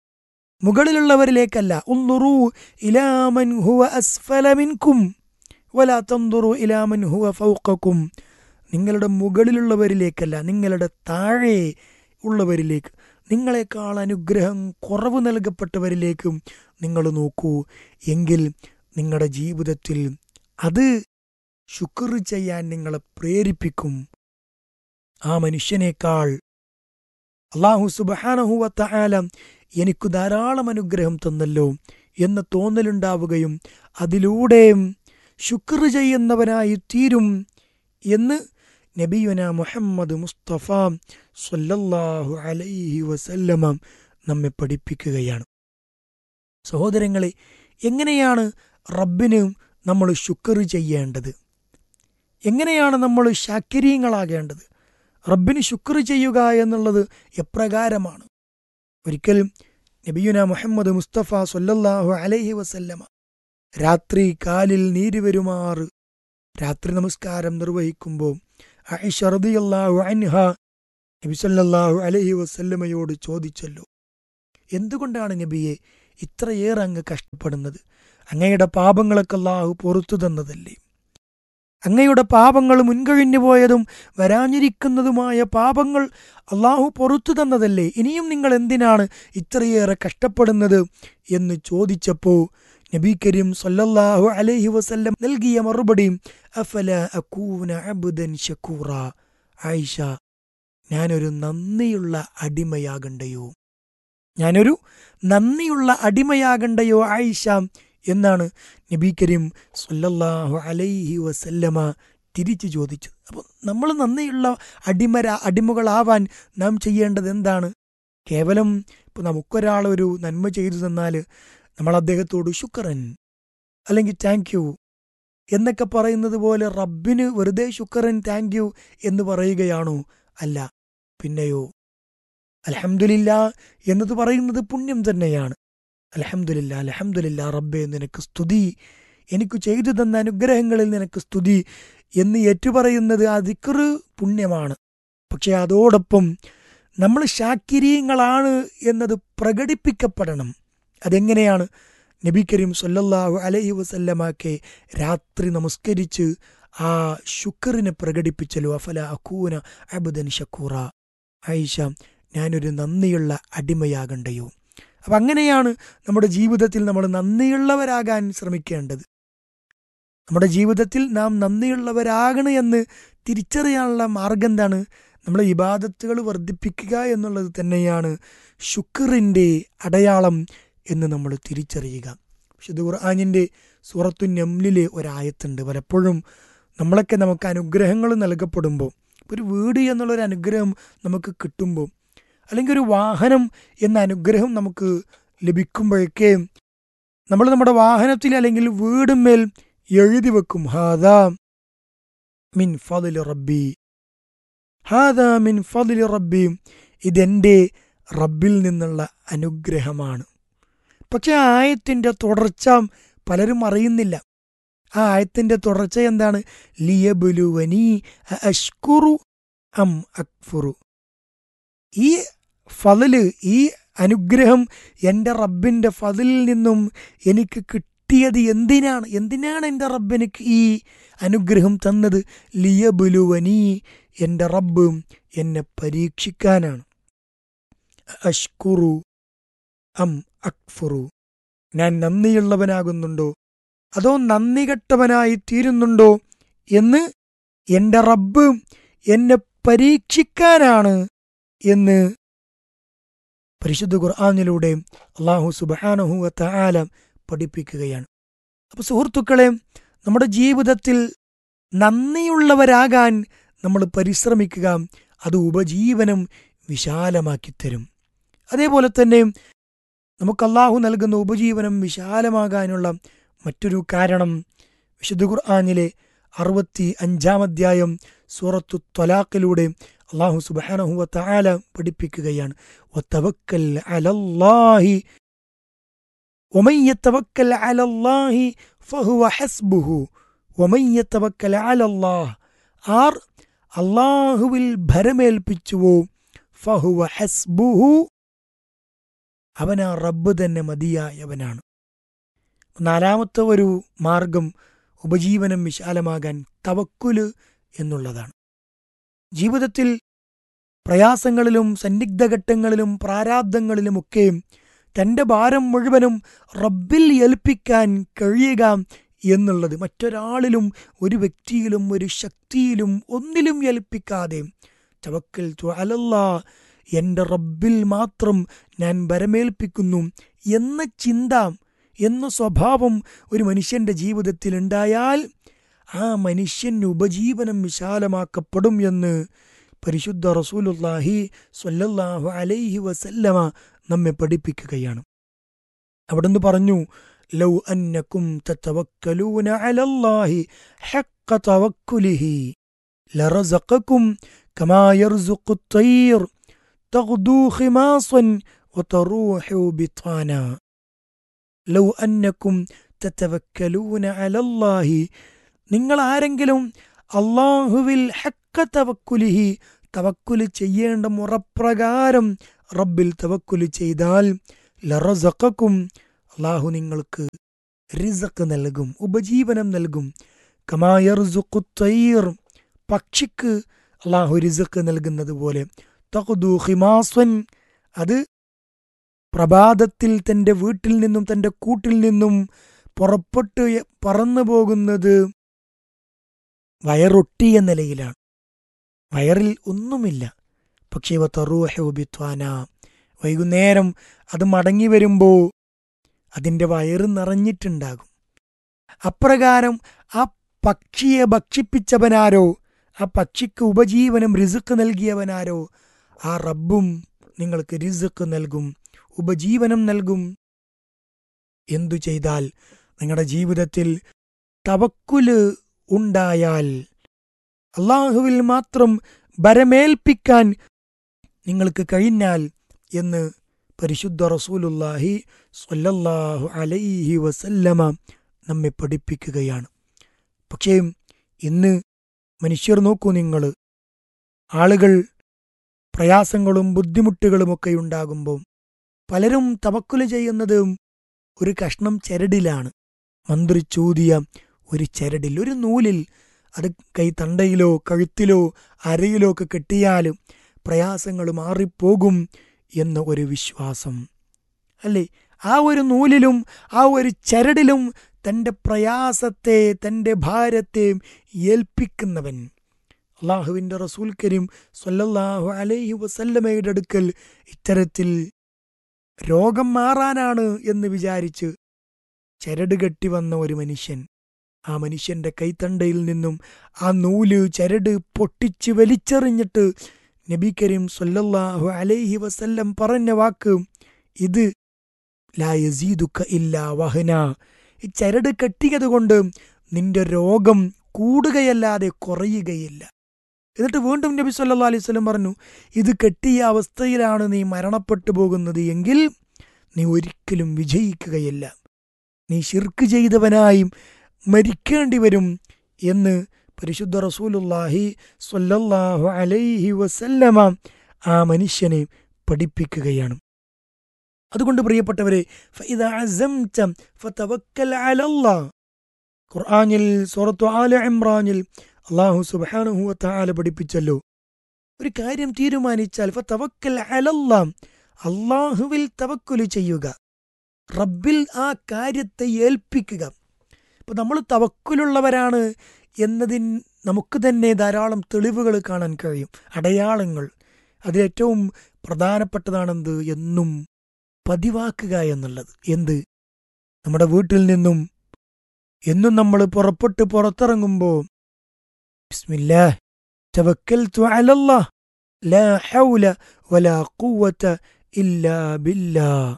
മുകളിലുള്ളവരിലേക്കല്ല. ഉൻദുറൂ ഇലാ മൻ ഹുവ അസ്ഫല മിൻകും വലാ തൻദുറൂ ഇലാ മൻ ഹുവ ഫൗഖകും. നിങ്ങളുടെ മുകളിലുള്ളവരിലേക്കല്ല, നിങ്ങളുടെ താഴെ ഉള്ളവരിലേക്ക്, നിങ്ങളെക്കാൾ അനുഗ്രഹം കുറവ് നൽകപ്പെട്ടവരിലേക്കും നിങ്ങൾ നോക്കൂ. എങ്കിൽ നിങ്ങളുടെ ജീവിതത്തിൽ അത് ശുക്ർ ചെയ്യാൻ നിങ്ങളെ പ്രേരിപ്പിക്കും. ആ മനുഷ്യനേക്കാൾ അല്ലാഹു സുബ്ഹാനഹു വ തആല എനിക്ക് ധാരാളം അനുഗ്രഹം തന്നല്ലോ എന്ന തോന്നലുണ്ടാവുകയും അതിലൂടെ ശുക്ർ ചെയ്യുന്നവനായി തീരും എന്ന് നബിയുന മുഹമ്മദ് മുസ്തഫ സ്വല്ലല്ലാഹു അലൈഹി വസല്ലമ നമ്മെ പഠിപ്പിക്കുകയാണ്. സഹോദരങ്ങളെ, എങ്ങനെയാണ് റബ്ബിന് നമ്മൾ ശുക്ർ ചെയ്യേണ്ടത്? എങ്ങനെയാണ് നമ്മൾ ശാക്കിരീങ്ങളാകേണ്ടത്? റബ്ബിന് ശുക്ർ ചെയ്യുക എന്നുള്ളത് എപ്രകാരമാണ്? ഒരിക്കൽ നബിയുന മുഹമ്മദ് മുസ്തഫ സ്വല്ലല്ലാഹു അലൈഹി വസല്ലമ രാത്രി കാലിൽ നീര് വരുമാറ് രാത്രി നമസ്കാരം നിർവഹിക്കുമ്പോൾ ആയിഷ റളിയല്ലാഹു അൻഹ നബി സല്ലല്ലാഹു അലൈഹി വസല്ലമയോട് ചോദിച്ചല്ലോ, എന്തുകൊണ്ടാണ് നബിയെ ഇത്രയേറെ അങ്ങ് കഷ്ടപ്പെടുന്നത്? അങ്ങയുടെ പാപങ്ങളൊക്കെ അല്ലാഹു പുറത്തു തന്നതല്ലേ? അങ്ങയുടെ പാപങ്ങൾ മുൻകഴിഞ്ഞു പോയതും വരാനിരിക്കുന്നതുമായ പാപങ്ങൾ അല്ലാഹു പുറത്തു തന്നതല്ലേ? ഇനിയും നിങ്ങൾ എന്തിനാണ് ഇത്രയേറെ കഷ്ടപ്പെടുന്നത് എന്ന് ചോദിച്ചപ്പോൾ നബി കരീം സല്ലല്ലാഹു അലൈഹി വസല്ലം നൽകിയ മറുപടി, അഫല അകൂന അബ്ദൻ ശകൂറ, ആയിഷ, ഞാനൊരു നന്ദിയുള്ള അടിമയാകണ്ടയോ, ഞാനൊരു നന്ദിയുള്ള അടിമയാകണ്ടയോ ആയിഷ എന്നാണ് നബി കരീം സല്ലല്ലാഹു അലൈഹി വസല്ലമ തിരിച്ചു ചോദിച്ചത്. അപ്പോൾ നമ്മൾ നന്ദിയുള്ള അടിമര അടിമകളാവാൻ നാം ചെയ്യേണ്ടത് എന്താണ്? കേവലം ഇപ്പോൾ നമുക്കൊരാളൊരു നന്മ ചെയ്തു തന്നാൽ നമ്മൾ അദ്ദേഹത്തോട് ശുക്രൻ അല്ലെങ്കിൽ താങ്ക് യു എന്നൊക്കെ പറയുന്നത് പോലെ റബ്ബിന് വെറുതെ ശുക്രൻ താങ്ക് യു എന്ന് പറയുകയാണോ? അല്ല. പിന്നെയോ അൽഹംദുലില്ലാ എന്നത് പറയുന്നത് പുണ്യം തന്നെയാണ്. അൽഹംദുലില്ലാ അൽഹംദുലില്ലാ റബ്ബേ നിനക്ക് സ്തുതി, എനിക്ക് ചെയ്തു തന്ന അനുഗ്രഹങ്ങളിൽ നിനക്ക് സ്തുതി എന്ന് ഏറ്റുപറയുന്നത് ആ ദിക്ർ പുണ്യമാണ്. പക്ഷെ അതോടൊപ്പം നമ്മൾ ശാക്കിരീങ്ങളാണ് എന്നത് പ്രകടിപ്പിക്കപ്പെടണം. അതെങ്ങനെയാണ്? നബി കരീം സല്ലല്ലാഹു അലൈഹി വസല്ലമക്കെ രാത്രി നമസ്കരിച്ച് ആ ശുക്റിനെ പ്രകടിപ്പിച്ചല്ലോ, അഫല അകൂന അബ്ദൻ ശകൂറ, ആയിഷ, ഞാനൊരു നന്ദിയുള്ള അടിമയാകണ്ടയോ? അപ്പം അങ്ങനെയാണ് നമ്മുടെ ജീവിതത്തിൽ നമ്മൾ നന്ദിയുള്ളവരാകാൻ ശ്രമിക്കേണ്ടത്. നമ്മുടെ ജീവിതത്തിൽ നാം നന്ദിയുള്ളവരാകണം എന്ന് തിരിച്ചറിയാനുള്ള മാർഗം എന്താണ്? നമ്മളെ ഇബാദത്തുകൾ വർദ്ധിപ്പിക്കുക എന്നുള്ളത് തന്നെയാണ് ശുക്റിൻ്റെ അടയാളം എന്ന് നമ്മൾ തിരിച്ചറിയുക. വിശുദ്ധ ഖുർആനിൻ്റെ സൂറത്തു നംലിലെ ഒരായത്തുണ്ട്. പലപ്പോഴും നമ്മളൊക്കെ നമുക്ക് അനുഗ്രഹങ്ങൾ നൽകപ്പെടുമ്പോൾ, ഒരു വീട് എന്നുള്ളൊരു അനുഗ്രഹം നമുക്ക് കിട്ടുമ്പോൾ, അല്ലെങ്കിൽ ഒരു വാഹനം എന്ന അനുഗ്രഹം നമുക്ക് ലഭിക്കുമ്പോഴൊക്കെ നമ്മൾ നമ്മുടെ വാഹനത്തിൽ അല്ലെങ്കിൽ വീടുമേൽ എഴുതി വെക്കും, ഹാദാ മിൻ ഫദ്ലി റബ്ബി, ഹാദാ മിൻ ഫദ്ലി റബ്ബി, ഇതെൻ്റെ റബ്ബിൽ നിന്നുള്ള അനുഗ്രഹമാണ്. പക്ഷെ ആ ആയത്തിൻ്റെ തുടർച്ച പലരും അറിയുന്നില്ല. ആ ആയത്തിൻ്റെ തുടർച്ച എന്താണ്? ലിയബ്ലുവനി അഷ്കുറു അം അക്ഫുറു. ഈ ഫളല്, ഈ അനുഗ്രഹം എൻ്റെ റബ്ബിൻ്റെ ഫളിൽ നിന്നും എനിക്ക് കിട്ടിയത് എന്തിനാണ്? എന്തിനാണ് എൻ്റെ റബ്ബ് എനിക്ക് ഈ അനുഗ്രഹം തന്നത്? ലിയബ്ലുവനി, എൻ്റെ റബ്ബ് എന്നെ പരീക്ഷിക്കാനാണ്. അഷ്കുറു അം അക്ഫുറു, ഞാൻ നന്ദിയുള്ളവനാകുന്നുണ്ടോ അതോ നന്ദി കെട്ടവനായി തീരുന്നുണ്ടോ എന്ന് എൻ്റെ റബ്ബ് എന്നെ പരീക്ഷിക്കാനാണ് എന്ന് പരിശുദ്ധ ഖുർആനിലൂടെ അല്ലാഹു സുബ്ഹാനഹു വ തആല പഠിപ്പിക്കുകയാണ്. അപ്പോൾ സുഹൃത്തുക്കളെ, നമ്മുടെ ജീവിതത്തിൽ നന്ദിയുള്ളവരാകാൻ നമ്മൾ പരിശ്രമിക്കുക. അത് ഉപജീവനം വിശാലമാക്കിത്തരും. അതേപോലെ തന്നെ നമുക്ക് അല്ലാഹു നൽകുന്ന ഉപജീവനം വിശാലമാകാനുള്ള മറ്റൊരു കാരണം വിശുദ്ധ ഖുർആനിലെ അറുപത്തി അഞ്ചാം അധ്യായം സൂറത്തു ത്വലാഖിലൂടെ അല്ലാഹു സുബ്ഹാനഹു വ തആല പഠിപ്പിക്കുകയാണ്. വതവക്കൽ അലല്ലാഹി വമൻ യതവക്കൽ അലല്ലാഹി ഫഹുവ ഹസ്ബുഹു വമൻ യതവക്കൽ അലല്ലാഹ്, ആർ അല്ലാഹുവിൽ ഭരമേൽപ്പിച്ചുവോ ഫഹുവ ഹസ്ബുഹു, അവനാ റബ്ബ് തന്നെ മതിയായവനാണ്. നാലാമത്തെ ഒരു മാർഗം ഉപജീവനം വിശാലമാകാൻ തവക്കുല് എന്നുള്ളതാണ്. ജീവിതത്തിൽ പ്രയാസങ്ങളിലും സന്നിഗ്ധഘട്ടങ്ങളിലും പ്രാരാബ്ദങ്ങളിലുമൊക്കെ തൻ്റെ ഭാരം മുഴുവനും റബ്ബിൽ ഏൽപ്പിക്കാൻ കഴിയുക എന്നുള്ളത്, മറ്റൊരാളിലും ഒരു വ്യക്തിയിലും ഒരു ശക്തിയിലും ഒന്നിലും ഏൽപ്പിക്കാതെ തവക്കൽതു അലല്ലാഹ്, എൻ്റെ റബ്ബിൽ മാത്രം ഞാൻ ഭരമേൽപ്പിക്കുന്നു എന്ന ചിന്ത, എന്ന സ്വഭാവം ഒരു മനുഷ്യൻ്റെ ജീവിതത്തിൽ ഉണ്ടായാൽ ആ മനുഷ്യന് ഉപജീവനം വിശാലമാക്കപ്പെടും എന്ന് പരിശുദ്ധ റസൂലുള്ളാഹി സ്വല്ലല്ലാഹു അലൈഹി വസല്ലമ നമ്മെ പഠിപ്പിക്കുകയാണ്. അവിടുന്ന് പറഞ്ഞു, ലൗ അന്നകും തതവക്കലൂന അലല്ലാഹി ഹഖ്ക തവക്കുലിഹി ലറസഖകും കമാ യർസുഖു അത്തയ്ർ തഗ്ദൂ ഖിമാസൻ വതറൂഹു ബിത്വാനാ. ലൗ അന്നകും തതവക്കലൂന അലല്ലാഹി, നിങ്ങൾ ആരെങ്കിലും അല്ലാഹുവിൽ ഹഖ്ക തവക്കുലിഹി, തവക്കുല് ചെയ്യേണ്ട മുറപ്രകാരം റബ്ബിൽ തവക്കുല് ചെയ്താൽ ലറസഖക്കും, അള്ളാഹു നിങ്ങൾക്ക് റിസഖ് നൽകും, ഉപജീവനം നൽകും. കമാ യർസുഖു ത്വയ്ർ, പക്ഷിക്ക് അള്ളാഹു റിസഖ് നൽകുന്നത് പോലെ. തഖ്ദു ഖിമാസ്വൻ, അത് പ്രഭാതത്തിൽ തൻ്റെ വീട്ടിൽ നിന്നും തൻ്റെ കൂട്ടിൽ നിന്നും പുറപ്പെട്ട് പറന്നു പോകുന്നത് വയറൊട്ടിയ നിലയിലാണ്, വയറിൽ ഒന്നുമില്ല. പക്ഷേ വതറൂഹുബിത്വാന, വൈകുന്നേരം അത് മടങ്ങി വരുമ്പോൾ അതിൻ്റെ വയറ് നിറഞ്ഞിട്ടുണ്ടാകും. അപ്രകാരം ആ പക്ഷിയെ ഭക്ഷിപ്പിച്ചവനാരോ, ആ പക്ഷിക്ക് ഉപജീവനം റിസ്ക് നൽകിയവനാരോ, ആ റബ്ബും നിങ്ങൾക്ക് റിസ്ക് നൽകും, ഉപജീവനം നൽകും. എന്തു ചെയ്താൽ? നിങ്ങളുടെ ജീവിതത്തിൽ തവക്കുല് ഉണ്ടായാൽ, അള്ളാഹുവിൽ മാത്രം ഭരമേൽപ്പിക്കാൻ നിങ്ങൾക്ക് കഴിഞ്ഞാൽ എന്ന് പരിശുദ്ധ റസൂലുള്ളാഹി സ്വല്ലല്ലാഹു അലൈഹി വസല്ലമ നമ്മെ പഠിപ്പിക്കുകയാണ്. പക്ഷേ ഇന്ന് മനുഷ്യർ നോക്കൂ, നിങ്ങൾ ആളുകൾ പ്രയാസങ്ങളും ബുദ്ധിമുട്ടുകളുമൊക്കെ ഉണ്ടാകുമ്പോൾ പലരും തവക്കുല് ചെയ്യുന്നത് ഒരു കഷ്ണം ചരടിലാണ്, മന്ത്രിച്ചൂതിയ ഒരു ചരടിൽ, ഒരു നൂലിൽ. അത് കൈത്തണ്ടയിലോ കഴുത്തിലോ അരയിലോ ഒക്കെ കെട്ടിയാൽ പ്രയാസങ്ങൾ മാറിപ്പോകും എന്ന ഒരു വിശ്വാസം അല്ലേ? ആ ഒരു നൂലിലും ആ ഒരു ചരടിലും തൻ്റെ പ്രയാസത്തെ, തൻ്റെ ഭാരത്തെ ഏൽപ്പിക്കുന്നവൻ, അള്ളാഹുവിൻ്റെ റസൂൽ കരീം സ്വല്ലല്ലാഹു അലൈഹി വസല്ലമയുടെ അടുക്കൽ ഇത്തരത്തിൽ രോഗം മാറാനാണ് എന്ന് വിചാരിച്ച് ചരട് കെട്ടി വന്ന ഒരു മനുഷ്യൻ, ആ മനുഷ്യൻ്റെ കൈത്തണ്ടയിൽ നിന്നും ആ നൂല് ചരട് പൊട്ടിച്ച് വലിച്ചെറിഞ്ഞിട്ട് നബി കരീം സ്വല്ലല്ലാഹു അലൈഹി വസല്ലം പറഞ്ഞ വാക്ക് ഇത്, ലാ യസീദുക ഇല്ലാ വഹന, ഈ ചരട് കെട്ടിയത് കൊണ്ട് നിന്റെ രോഗം കൂടുകയല്ലാതെ കുറയുകയില്ല. എന്നിട്ട് വീണ്ടും നബി സല്ലല്ലാഹു അലൈഹി വസല്ലം പറഞ്ഞു, ഇത് കെട്ടിയ അവസ്ഥയിലാണ് നീ മരണപ്പെട്ടു പോകുന്നത് എങ്കിൽ നീ ഒരിക്കലും വിജയിക്കുകയില്ല, നീ ശിർക്ക് ചെയ്തവനായി മരിക്കേണ്ടി വരും എന്ന് പരിശുദ്ധ റസൂലുള്ളാഹി സ്വല്ലല്ലാഹു അലൈഹി വസല്ലമ ആ മനുഷ്യനെ പഠിപ്പിക്കുകയാണ്. അതുകൊണ്ട് പ്രിയപ്പെട്ടവരെ, ഫഇദാ അസംത ഫതവക്കൽ അലല്ലാഹ്, ഖുർആനിൽ സൂറത്തു ആല ഇംറാനിൽ അല്ലാഹു സുബ്ഹാനഹു വ തആല പഠിപ്പിച്ചല്ലോ, ഒരു കാര്യം തീരുമാനിച്ചാൽ ഫതവക്കൽ അലല്ലാഹ്, അല്ലാഹുവിൽ തവക്കുൽ ചെയ്യുക, റബ്ബിൽ ആ കാര്യത്തെ ഏൽപ്പിക്കുക. അപ്പോൾ നമ്മൾ തവക്കുലുള്ളവരാണ് എന്നതിന് നമുക്ക് തന്നെ ധാരാളം തെളിവുകൾ കാണാൻ കഴിയും, അടയാളങ്ങൾ. അതിലേറ്റവും പ്രധാനപ്പെട്ടതാണെന്ത്? എന്നും പതിവാക്കുക എന്നുള്ളത്. എന്ത്? നമ്മുടെ വീട്ടിൽ നിന്നും എന്നും നമ്മൾ പുറപ്പെട്ട് പുറത്തിറങ്ങുമ്പോൾ ബിസ്മില്ലാഹ് തവക്കൽതു അലല്ലാഹ് ലാ ഹൗല വലാ ഖുവത ഇല്ലാ ബില്ലാഹ്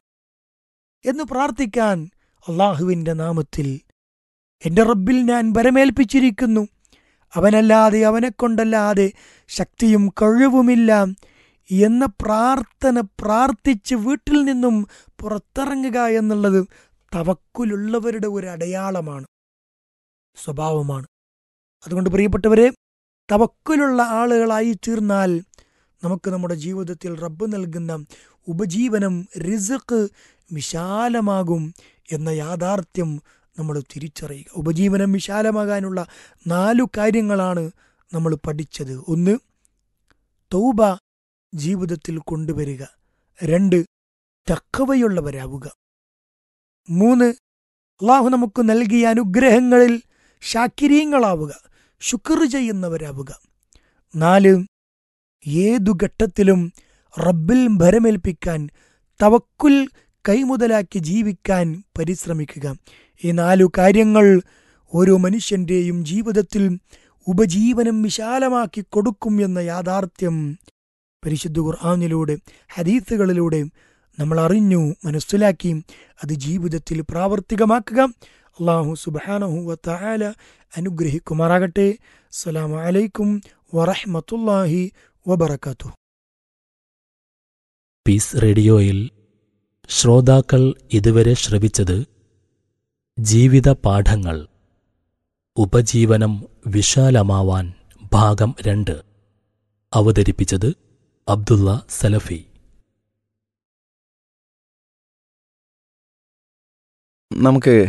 എന്ന് പ്രാർത്ഥിക്കാൻ, അള്ളാഹുവിൻ്റെ നാമത്തിൽ എൻ്റെ റബ്ബിൽ ഞാൻ ഭരമേൽപ്പിച്ചിരിക്കുന്നു, അവനല്ലാതെ അവനെക്കൊണ്ടല്ലാതെ ശക്തിയും കഴിവുമില്ല എന്ന പ്രാർത്ഥന പ്രാർത്ഥിച്ച് വീട്ടിൽ നിന്നും പുറത്തിറങ്ങുക എന്നുള്ളത് തവക്കുലുള്ളവരുടെ ഒരു അടയാളമാണ്, സ്വഭാവമാണ്. അതുകൊണ്ട് പ്രിയപ്പെട്ടവരെ, തവക്കുലുള്ള ആളുകളായി തീർന്നാൽ നമുക്ക് നമ്മുടെ ജീവിതത്തിൽ റബ്ബ് നൽകുന്ന ഉപജീവനം, റിസ്ക് വിശാലമാകും എന്ന യാഥാർത്ഥ്യം നമ്മൾ തിരിച്ചറിയുക. ഉപജീവനം വിശാലമാകാനുള്ള നാലു കാര്യങ്ങളാണ് നമ്മൾ പഠിച്ചത്. ഒന്ന്, തൗബ ജീവിതത്തിൽ കൊണ്ടുവരിക. രണ്ട്, തഖ്വയുള്ളവരാവുക. മൂന്ന്, അല്ലാഹു നമുക്ക് നൽകിയ അനുഗ്രഹങ്ങളിൽ ശാകിരീങ്ങളാവുക, ശുക്ർ ചെയ്യുന്നവരാവുക. നാല്, ഏതു ഘട്ടത്തിലും റബ്ബിൽ ഭരമേൽപ്പിക്കാൻ, തവക്കുൽ കൈമുതലാക്കി ജീവിക്കാൻ പരിശ്രമിക്കുക. ഈ നാലു കാര്യങ്ങൾ ഓരോ മനുഷ്യൻ്റെയും ജീവിതത്തിൽ ഉപജീവനം വിശാലമാക്കി കൊടുക്കും എന്ന യാഥാർത്ഥ്യം പരിശുദ്ധ ഖുർആനിലൂടെ, ഹദീസുകളിലൂടെ നമ്മൾ അറിഞ്ഞു, മനസ്സിലാക്കി അത് ജീവിതത്തിൽ പ്രാവർത്തികമാക്കുക. അല്ലാഹു സുബ്ഹാനഹു വ തആല അനുഗ്രഹിക്കുമാറാകട്ടെ. അസ്സലാമു അലൈക്കും വറഹ്മത്തുള്ളാഹി വബറകാതുഹു. പീസ് റേഡിയോയിൽ ശ്രോതാക്കൾ ഇതുവരെ ശ്രവിച്ചത് ജീവിത പാഠങ്ങൾ, ഉപജീവനം വിശാലമാവാൻ ഭാഗം രണ്ട്. അവതരിപ്പിച്ചത് അബ്ദുള്ള സലഫി. നമുക്ക്